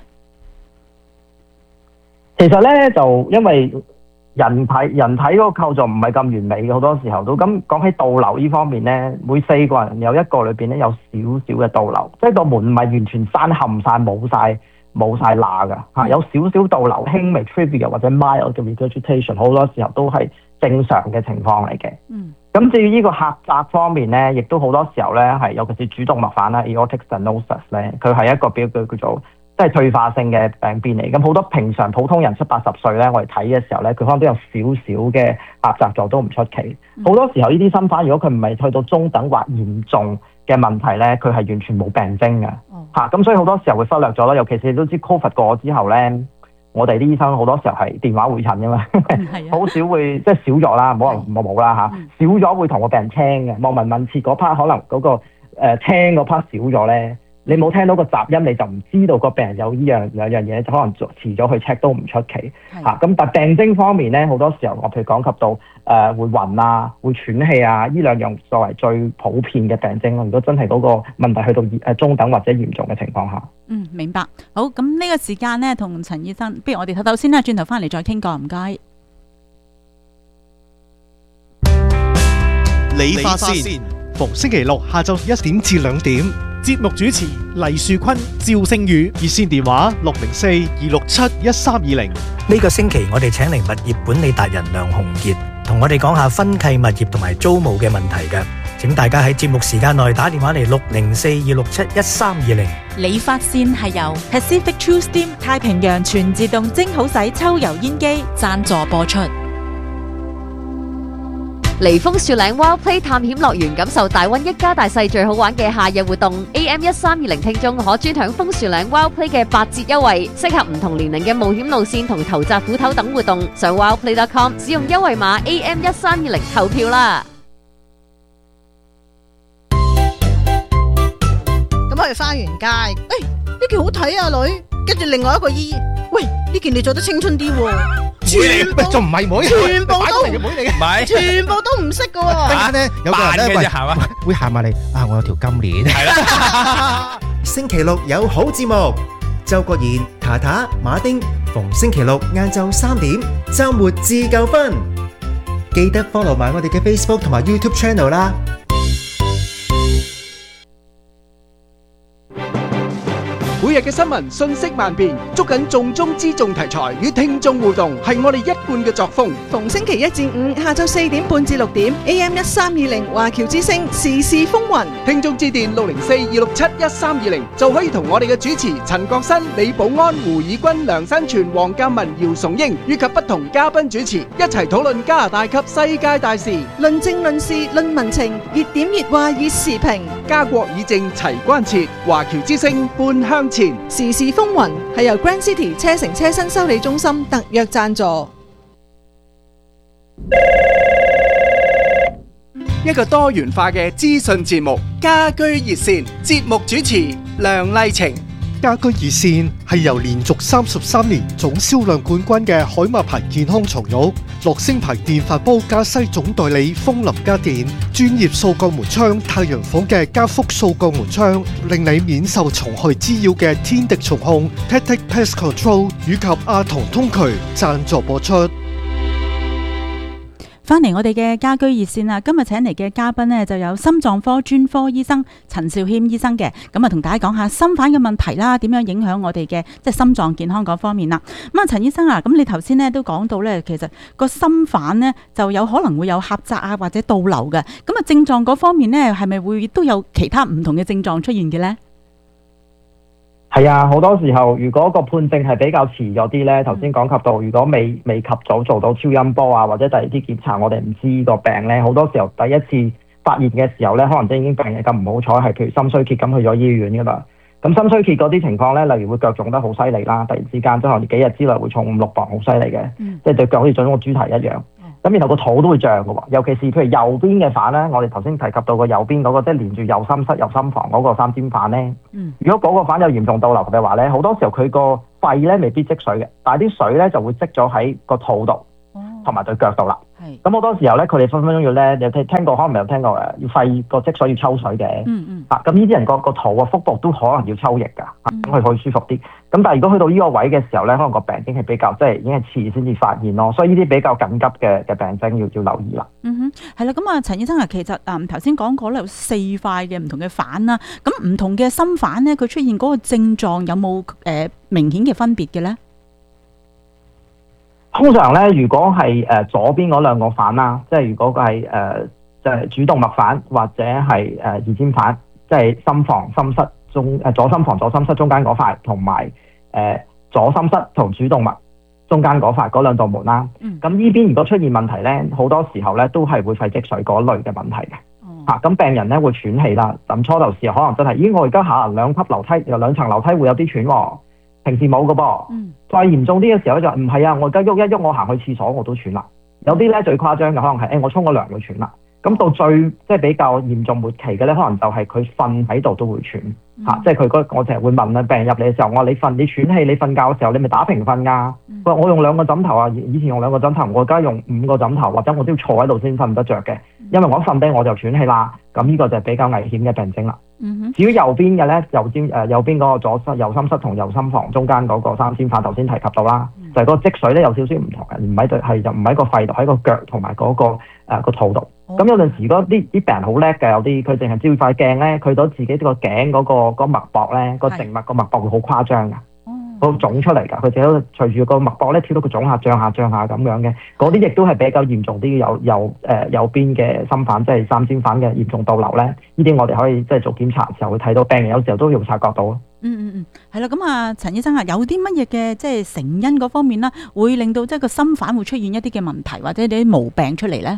其實咧就因為人體嗰個構造唔係咁完美嘅，好多時候都咁講起倒流呢方面咧，每4個人有1個裏邊咧有少少嘅倒流，即係個門唔係完全閂冚晒冇晒罅㗎嚇，有少少倒流，輕微 trivial 或者 mild 嘅 regurgitation， 好多時候都係正常嘅情況嚟嘅。咁至於呢個狹窄方面咧，亦都好多時候咧係尤其是主動脈瓣啦 aortic stenosis 咧，佢係一個叫做即係退化性嘅病變嚟。咁好多平常普通人70-80歲咧，我哋睇嘅時候咧，佢可能都有少少嘅狹窄咗都唔出奇。好多時候呢啲心瓣，如果佢唔係去到中等或嚴重嘅問題咧，佢係完全冇病徵嘅嚇。咁所以好多時候會忽略咗啦。尤其是你都知 COVID 過咗之後咧，我哋啲醫生好多時候係電話會診㗎嘛，好少會即係少咗啦，冇啦嚇，少咗會同個病人聽嘅。望聞問切嗰 part 可能嗰個聽嗰 part 少咗咧。你冇聽到個雜音，你就唔知道個病人有呢兩樣嘢，就可能遲咗去 check 都唔出奇嚇。咁但病徵方面咧，好多時候我譬如講及到會暈啊、會喘氣啊，呢兩樣作為最普遍嘅病徵。如果真係嗰個問題去到中等或者嚴重嘅情況下， 明白。好，咁呢個時間咧，同陳醫生，不如我哋唞先啦，轉頭翻嚟再傾過，唔該。 理髮先，逢星期六下晝1點至2點。節目主持黎樹坤、趙星宇，熱線電話604-267-1320。 呢個星期我哋請嚟物業管理達人梁鴻傑，同我哋講下分契物業同埋租務嘅問題嘅。請大家喺節目時間內打電話嚟604-267-1320。 理髮線係由 Pacific True Steam 太平洋全自動蒸好洗抽油煙機贊助播出。 嚟楓樹嶺 Wild Play 探險樂園，感受大溫一家大細最好玩嘅夏日活動。AM1320 聽眾可專享楓樹嶺 Wild Play 嘅8折優惠，適合唔同年齡嘅冒險路線同投擲斧頭等活動。上 wildplay.com 使用優惠碼 AM1320 投票啦。 咁我哋返完街，呢件好睇啊女，跟住另外一個姨，喂呢件你着得青春啲喎。全部仲唔係妹，全部都係妹嚟嘅，唔係，全部都唔識嘅喎。 突然間咧，有個人咧會行埋嚟啊！我有條金鏈。係啦。星期六有好節目，周國賢、塔塔、馬丁，逢星期六晏晝3點，週末自夠分。記得 follow 埋我哋嘅 Facebook 同埋 YouTube channel 啦。 每日嘅新聞瞬息萬變，捉緊重中之重題材與聽眾互動，係我哋一貫嘅作風。 逢星期1至5下晝4點半至6點 AM1320 華僑之聲時事風雲， 聽眾致電604-267-1320就可以同我哋嘅主持陳國新、李寶安、胡以軍、梁山全、黃鑑文、姚崇英以及不同嘉賓主持一齊討論加拿大及世界大事， 論政論事論民情，熱點熱話熱時評， 家國以政齊關切，華僑之聲半向前。 時事風雲係由 Grand City 車城車身修理中心特約贊助。 一個多元化嘅資訊節目，家居熱線，節目主持梁麗晴。 家居熱線係由連續33年總銷量冠軍嘅海馬牌健康床褥、樂聲牌電飯煲加西總代理風林家電、專業掃鋼門窗太陽房嘅加福掃鋼門窗，令你免受蟲害滋擾嘅天敵蟲控 Tactic Pest Control 以及阿童通渠贊助播出。 翻嚟我哋嘅家居熱線啦，今日請嚟嘅嘉賓呢，就有心臟科專科醫生陳肇謙醫生嘅，咁啊同大家講下心瓣嘅問題啦，點樣影響我哋嘅即係心臟健康嗰方面啦。咁啊陳醫生啊，咁你頭先呢都講到呢，其實個心瓣呢就有可能會有狹窄啊或者倒流嘅，咁啊症狀嗰方面呢係咪會都有其他唔同嘅症狀出現嘅呢？ 係係啊，好多時候如果個判證係比較遲咗啲咧，頭先講及到，如果未及早做到超音波啊，或者第二啲檢查，我哋唔知個病咧，好多時候第一次發現嘅時候咧，可能真已經病人咁唔好彩，係譬如心衰竭咁去咗醫院噶啦。咁心衰竭嗰啲情況咧，例如會腳腫得好犀利啦，突然之間即係幾日之內會重5-6磅，好犀利嘅，即係對腳好似腫個豬蹄一樣。咁然後個肚都會脹嘅喎，尤其是譬如右邊嘅瓣咧，我哋頭先提及到個右邊嗰個即係連住右心室、右心房嗰個三尖瓣咧。如果嗰個瓣有嚴重倒流嘅話咧，好多時候佢個肺咧未必積水嘅，但係啲水咧就會積咗喺個肚度同埋對腳度啦。咁好多時候咧，佢哋分分鐘要咧，你聽過可能未有聽過要肺個積水要抽水嘅。咁呢啲人個肚啊、腹部都可能要抽液㗎，咁佢可以舒服啲。咁但係如果去到呢個位嘅時候咧，可能個病已經係比較即係已經係遲先至發現咯，所以呢啲比較緊急嘅病徵要留意啦。 係啦，咁啊，陳醫生啊，其實頭先講過咧有4塊嘅唔同嘅瓣啦，咁唔同嘅心瓣咧，佢出現嗰個症狀有冇明顯嘅分別嘅咧？ 通常咧，如果係左邊嗰兩個瓣啦，即係如果佢係就係主動脈瓣或者係二尖瓣，即係心房、心室中左心房、左心室中間嗰塊，同埋左心室同主動脈中間嗰塊嗰兩道門啦。咁呢邊如果出現問題咧，好多時候咧都係會肺積水嗰類嘅問題嘅。咁病人咧會喘氣啦。咁初頭時可能真係，咦我而家下2級樓梯，2層樓梯會有啲喘喎。平時冇嘅噃，再嚴重啲嘅時候就唔係啊！我而家喐一喐，我行去廁所我都喘啦。有啲咧最誇張嘅可能係我沖個涼會喘啦。咁到最即係比較嚴重末期嘅咧，可能就係佢瞓喺度都會喘即係我成日會問病人入嚟嘅時候，我話你喘氣，你瞓覺嘅時候你咪打平瞓㗎。佢話我用2個枕頭啊，以前用2個枕頭，我而家用5個枕頭，或者我都要坐喺度先瞓得着嘅，因為我一瞓低我就喘氣啦。咁呢個就係比較危險嘅病徵啦。至於右邊嘅咧，右邊嗰個右心室同右心房中間嗰個三尖瓣，頭先提及到啦，就係個積水咧有少少唔同嘅，唔喺個肺度，喺個腳同埋嗰個肚度。咁有陣時如果啲病人好叻嘅，有啲佢淨係照塊鏡咧，佢到自己個頸嗰個脈搏咧，個靜脈個脈搏會好誇張㗎。好腫出嚟㗎，佢自己隨住個脈搏咧跳到佢腫下漲下咁樣嘅，嗰啲亦都係比較嚴重啲，右邊嘅心瓣即係三尖瓣嘅嚴重倒流咧，呢啲我哋可以即係做檢查嘅時候會睇到，病人有時候都要察覺到咯。 係啦，咁啊，陳醫生啊，有啲乜嘢嘅即係成因嗰方面啦，會令到即係個心瓣會出現一啲嘅問題或者啲毛病出嚟咧？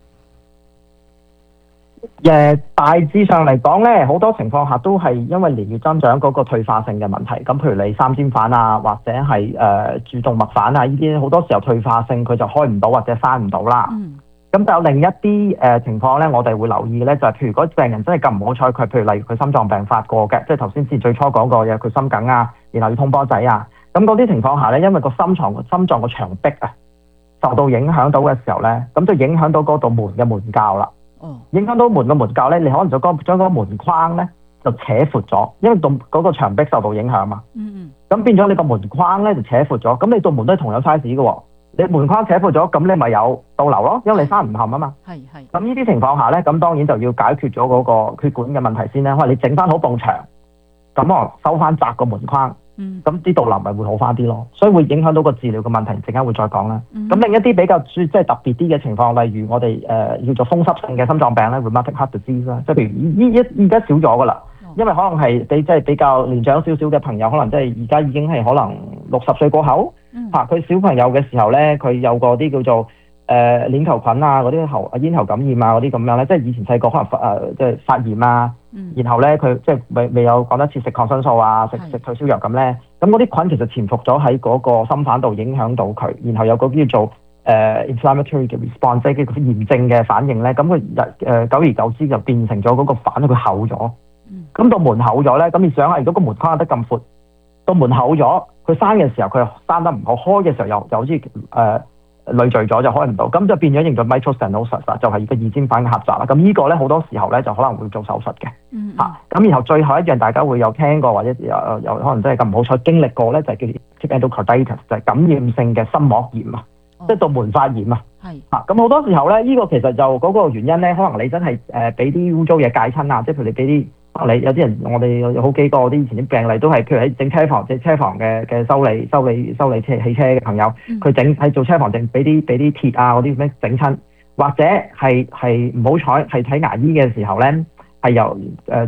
大致上嚟講咧，好多情況下都係因為年月增長嗰個退化性嘅問題。咁譬如你三尖瓣啊，或者係主動脈瓣啊，呢啲好多時候退化性佢就開唔到或者閂唔到啦。咁就有另一啲情況咧，我哋會留意咧，就係譬如如果病人真係咁唔好彩，佢譬如例如佢心臟病發過嘅，即係頭先最初講過嘅，佢心梗啊，然後要通波仔啊，咁嗰啲情況下咧，因為個心臟個牆壁啊受到影響到嘅時候咧，咁就影響到嗰度門嘅門鉸啦。影響到門嘅門鉸咧，你可能就將嗰個門框咧就扯闊咗，因為嗰個牆壁受到影響嘛。咁變咗你個門框咧就扯闊咗，咁你道門都係同樣 size 嘅喎。你門框扯闊咗，咁你咪有倒流咯，因為你閂唔冚啊嘛。咁呢啲情況下咧，咁當然就要解決咗嗰個血管嘅問題先啦。可能你整翻好埲牆，咁我收翻窄個門框。咁啲倒流咪會好翻啲咯，所以會影響到個治療嘅問題，陣間會再講啦。咁另一啲比較即係特別啲嘅情況，例如我哋叫做風濕性嘅心臟病咧 ，rheumatic heart disease 啦，即係譬如而家少咗噶啦，因為可能係即係比較年長少少嘅朋友，可能即係而家已經係可能60歲過後，佢小朋友嘅時候咧，佢有個啲叫做鏈球菌啊，嗰啲咽喉感染啊，嗰啲咁樣咧，即係以前細個可能即係發炎啊。然後咧，佢即係未有講得切食抗生素啊，食退燒藥咁咧，咁嗰啲菌其實潛伏咗喺嗰個心瓣度，影響到佢，然後有個叫做inflammatory 嘅 response，即係叫炎症嘅反應咧，咁佢久而久之就變成咗嗰個瓣佢厚咗，咁到門厚咗咧，咁你想下，如果個門框得咁闊，到門厚咗，佢閂嘅時候佢又閂得唔好，開嘅時候又好似累贅咗就開唔到，咁就變咗形咗 mitral stenosis，就係個二尖瓣嘅狹窄啦。咁呢個咧好多時候咧就可能會做手術嘅。咁然後最後一樣大家會有聽過或者有可能真係咁唔好彩經歷過咧，就係叫 acute endocarditis，就係感染性嘅心膜炎啊，即係道門發炎啊。咁好多時候咧，呢個其實就嗰個原因咧，可能你真係俾啲污糟嘢戒親啊，即係譬如你俾啲。你有啲人，我哋有好幾個啲以前啲病例都係，譬如喺整車房，即係車房嘅修理汽車嘅朋友，佢整喺做車房整俾啲鐵啊嗰啲咩整親，或者係唔好彩係睇牙醫嘅時候咧，係由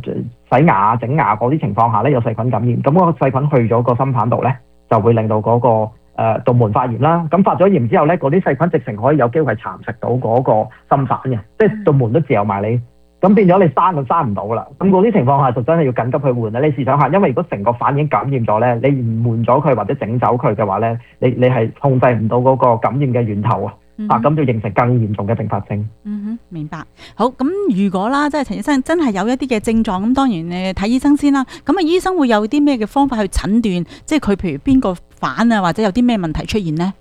洗牙、整牙嗰啲情況下咧有細菌感染，咁嗰個細菌去咗個心瓣度咧，就會令到嗰個道門發炎啦。咁發咗炎之後咧，嗰啲細菌直情可以有機會係蠶食到嗰個心瓣嘅，即係道門都嚼埋你。咁變咗你閂就閂唔到啦。咁嗰啲情況下就真係要緊急去換啦。你試想下，因為如果成個瓣已經感染咗咧，你唔換咗佢或者整走佢嘅話咧，你係控制唔到嗰個感染嘅源頭啊。咁就形成更嚴重嘅併發症。 明白。好，咁如果啦，即係陳醫生真係有一啲嘅症狀，咁當然你睇醫生先啦。咁啊，醫生會有啲咩嘅方法去診斷，即係佢譬如邊個瓣啊，或者有啲咩問題出現呢？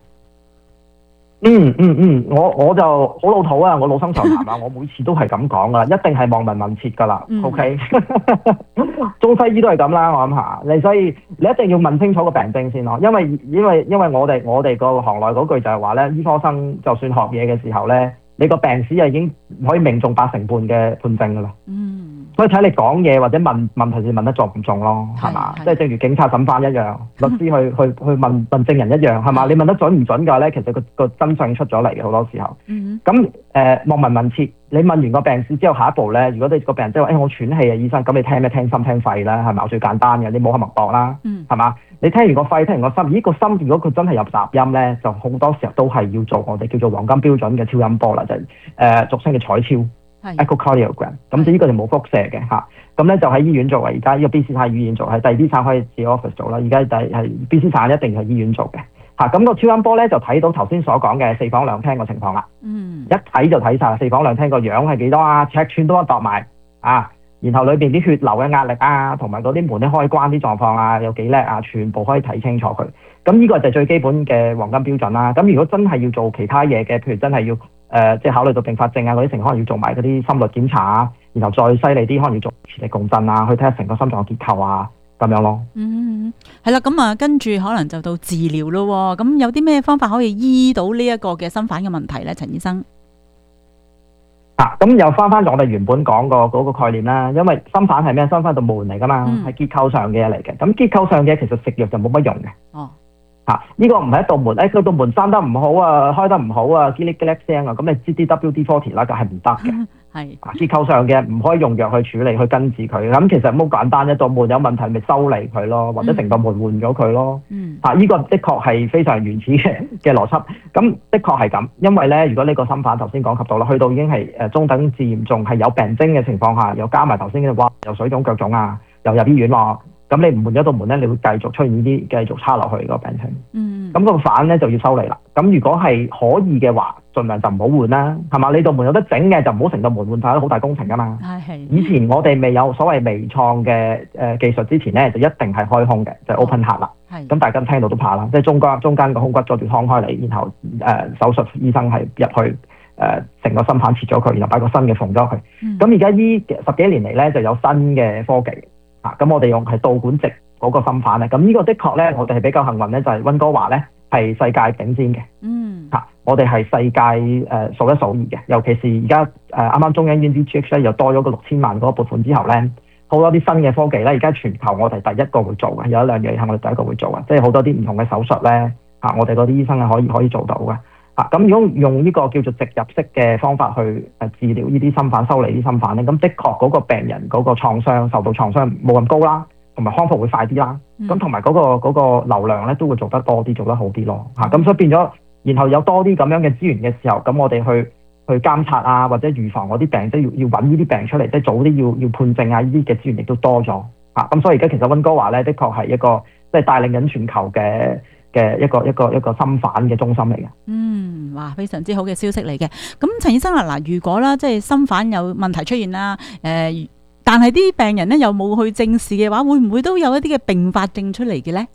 我就好老土啊，我老生常談啊，我每次都係咁講噶，一定係望聞問切噶啦。OK， 中西醫都係咁啦，我諗下你，所以你一定要問清楚個病徵先咯，因為我哋個行內嗰句就係話咧，醫科生就算學嘢嘅時候咧，你個病史已經可以命中8成半嘅判證噶啦。所以睇你講嘢或者問問題是問得中唔中咯，係嘛？即係正如警察審犯一樣，律師去問證人一樣，係嘛？你問得準唔準㗎咧？其實個真相出咗嚟嘅好多時候。咁望聞問切，你問完個病史之後，下一步咧，如果你個病人即係話我喘氣啊，醫生，咁你聽咩？聽心聽肺啦，係咪？最簡單嘅，你摸下脈搏啦，係嘛？你聽完個肺，聽完個心，咦個心如果佢真係有雜音咧，就好多時候都係要做我哋叫做黃金標準嘅超音波啦，就係俗稱嘅彩超。echocardiogram， 咁就呢個就冇輻射嘅嚇，咁咧就喺醫院做嘅，而家呢個 BC 省醫院做，係第二啲省可以自己 office 做啦，而家係 BC 省一定係醫院做嘅嚇，咁個超音波咧就睇到頭先所講嘅4房2廳嘅情況啦，一睇就睇晒4房2廳個樣係幾多啊，尺寸都度埋啊，然後裏邊啲血流嘅壓力啊，同埋嗰啲門啲開關啲狀況啊，有幾叻啊，全部可以睇清楚佢，咁呢個就係最基本嘅黃金標準啦。咁如果真係要做其他嘢嘅，譬如真係要即係考慮到併發症啊嗰啲情況，可能要做埋嗰啲心率檢查啊，然後再犀利啲，可能要做磁力共振啊，去睇下成個心臟嘅結構啊，咁樣咯。 係啦，咁啊，跟住可能就到治療咯。咁有啲咩方法可以醫到呢一個嘅心瓣嘅問題咧，陳醫生？ 咁又翻我哋原本講過嗰個概念啦，因為心瓣係咩？心瓣道門嚟噶嘛，係結構上嘅嘢嚟嘅。咁結構上嘅其實食藥就冇乜用嘅。呢個唔係一道門，佢道門閂得唔好啊，開得唔好啊，嘰哩嘰哩聲啊，咁你知啲 WD-40 啦，就係唔得嘅。結構上嘅唔可以用藥去處理，去根治佢。咁其實好簡單，一道門有問題咪修理佢咯，或者成道門換咗佢咯。呢個的確係非常原始嘅邏輯。咁的確係咁，因為咧，如果呢個心瓣頭先講及到啦，去到已經係中等至嚴重，係有病徵嘅情況下，又加埋頭先嘅話，又水腫腳腫啊，又入醫院喎。咁你唔換咗道門咧，你會繼續出現呢啲繼續差落去個病情。咁個瓣咧就要修理啦。咁如果係可以嘅話，盡量就唔好換啦，係嘛？你道門有得整嘅就唔好成道門換晒，都好大工程噶嘛。以前我哋未有所謂微創嘅技術之前咧，就一定係開胸嘅，就係 open heart 啦。咁大家聽到都怕啦，即係中間個胸骨再住劏開嚟，然後手術醫生係入去成個心瓣切咗佢，然後擺個新嘅縫咗佢。咁而家呢10幾年嚟咧就有新嘅科技。咁我哋用係導管直嗰個心瓣咧，咁呢個的確咧，我哋係比較幸運咧，就係溫哥華咧係世界頂尖嘅。我哋係世界數一數二嘅，尤其是而家啱啱中央醫院 DGH 咧又多咗個6000萬嗰個撥款之後咧，好多啲新嘅科技咧，而家全球我哋第一個會做嘅，有一兩樣係我哋第一個會做嘅，即係好多啲唔同嘅手術咧，我哋嗰啲醫生係可以做到嘅。咁如果用呢個叫做直入式嘅方法去治療呢啲心瓣，修理啲心瓣咧，咁的確嗰個病人嗰個創傷受到創傷冇咁高啦，同埋康復會快啲啦。咁同埋嗰個流量咧都會做得多啲，做得好啲咯。咁所以變咗，然後有多啲咁樣嘅資源嘅時候，咁我哋去監察啊，或者預防嗰啲病，即係要揾呢啲病出嚟，即係早啲要判證啊，呢啲嘅資源亦都多咗。咁所以而家其實溫哥華咧，的確係一個即係帶領緊全球嘅一個心瓣嘅中心嚟嘅。 哇，非常之好嘅消息嚟嘅。咁陳醫生啊，嗱，如果啦，即係心瓣有問題出現啦，但係啲病人咧又冇去正視嘅話，會唔會都有一啲嘅併發症出嚟嘅咧？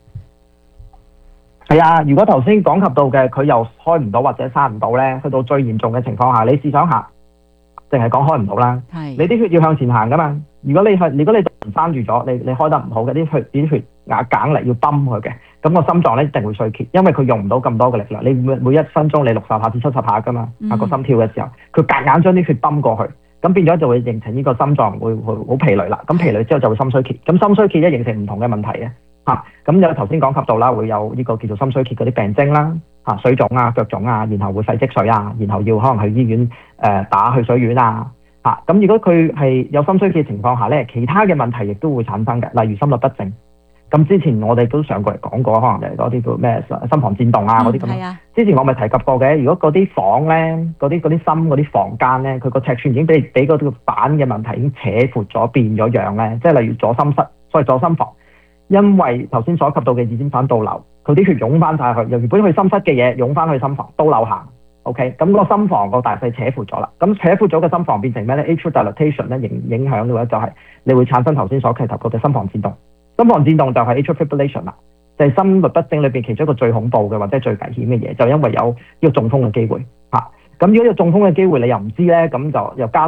係啊，如果頭先講及到嘅，佢又開唔到或者閂唔到咧，去到最嚴重嘅情況下，你試想下，淨係講開唔到啦，你啲血要向前行噶嘛。如果你閂住咗，你開得唔好嘅，啲血硬力要泵佢嘅，咁個心臟咧一定會衰竭，因為佢用唔到咁多嘅力量。你每1分鐘你60下至70下噶嘛，個心跳嘅時候，佢夾硬將啲血泵過去，咁變咗就會形成呢個心臟會好疲累啦。咁疲累之後就會心衰竭，咁心衰竭一形成唔同嘅問題嘅。咁有頭先講及到啦，會有呢個叫做心衰竭嗰啲病徵啦，水腫啊、腳腫啊，然後會肺積水啊，然後要可能去醫院打去水丸啊， 嚇。咁如果佢係有心衰竭嘅情況下咧，其他嘅問題亦都會產生嘅，例如心律不正。咁之前我哋都上過嚟講過，可能就係嗰啲叫咩心房顫動啊嗰啲咁。之前我咪提及過嘅，如果嗰啲房咧，嗰啲心嗰啲房間咧，佢個尺寸已經俾嗰條板嘅問題已經扯闊咗變咗樣咧，即係例如左心室，所謂左心房，因為頭先所及到嘅二尖瓣倒流，佢啲血湧翻晒去，由原本去心室嘅嘢湧翻去心房，倒流行。OK， 咁個心房個大細扯闊咗啦，咁扯闊咗嘅心房變成咩咧 ？atrial dilatation 咧影響嘅話就係你會產生頭先所提及過嘅心房顫動。心房顫動就係 atrial fibrillation 啦，就係心律不正裏邊其中一個最恐怖嘅或者最危險嘅嘢，就因為有呢個中風嘅機會嚇。咁如果有中風嘅機會你又唔知咧，咁就又加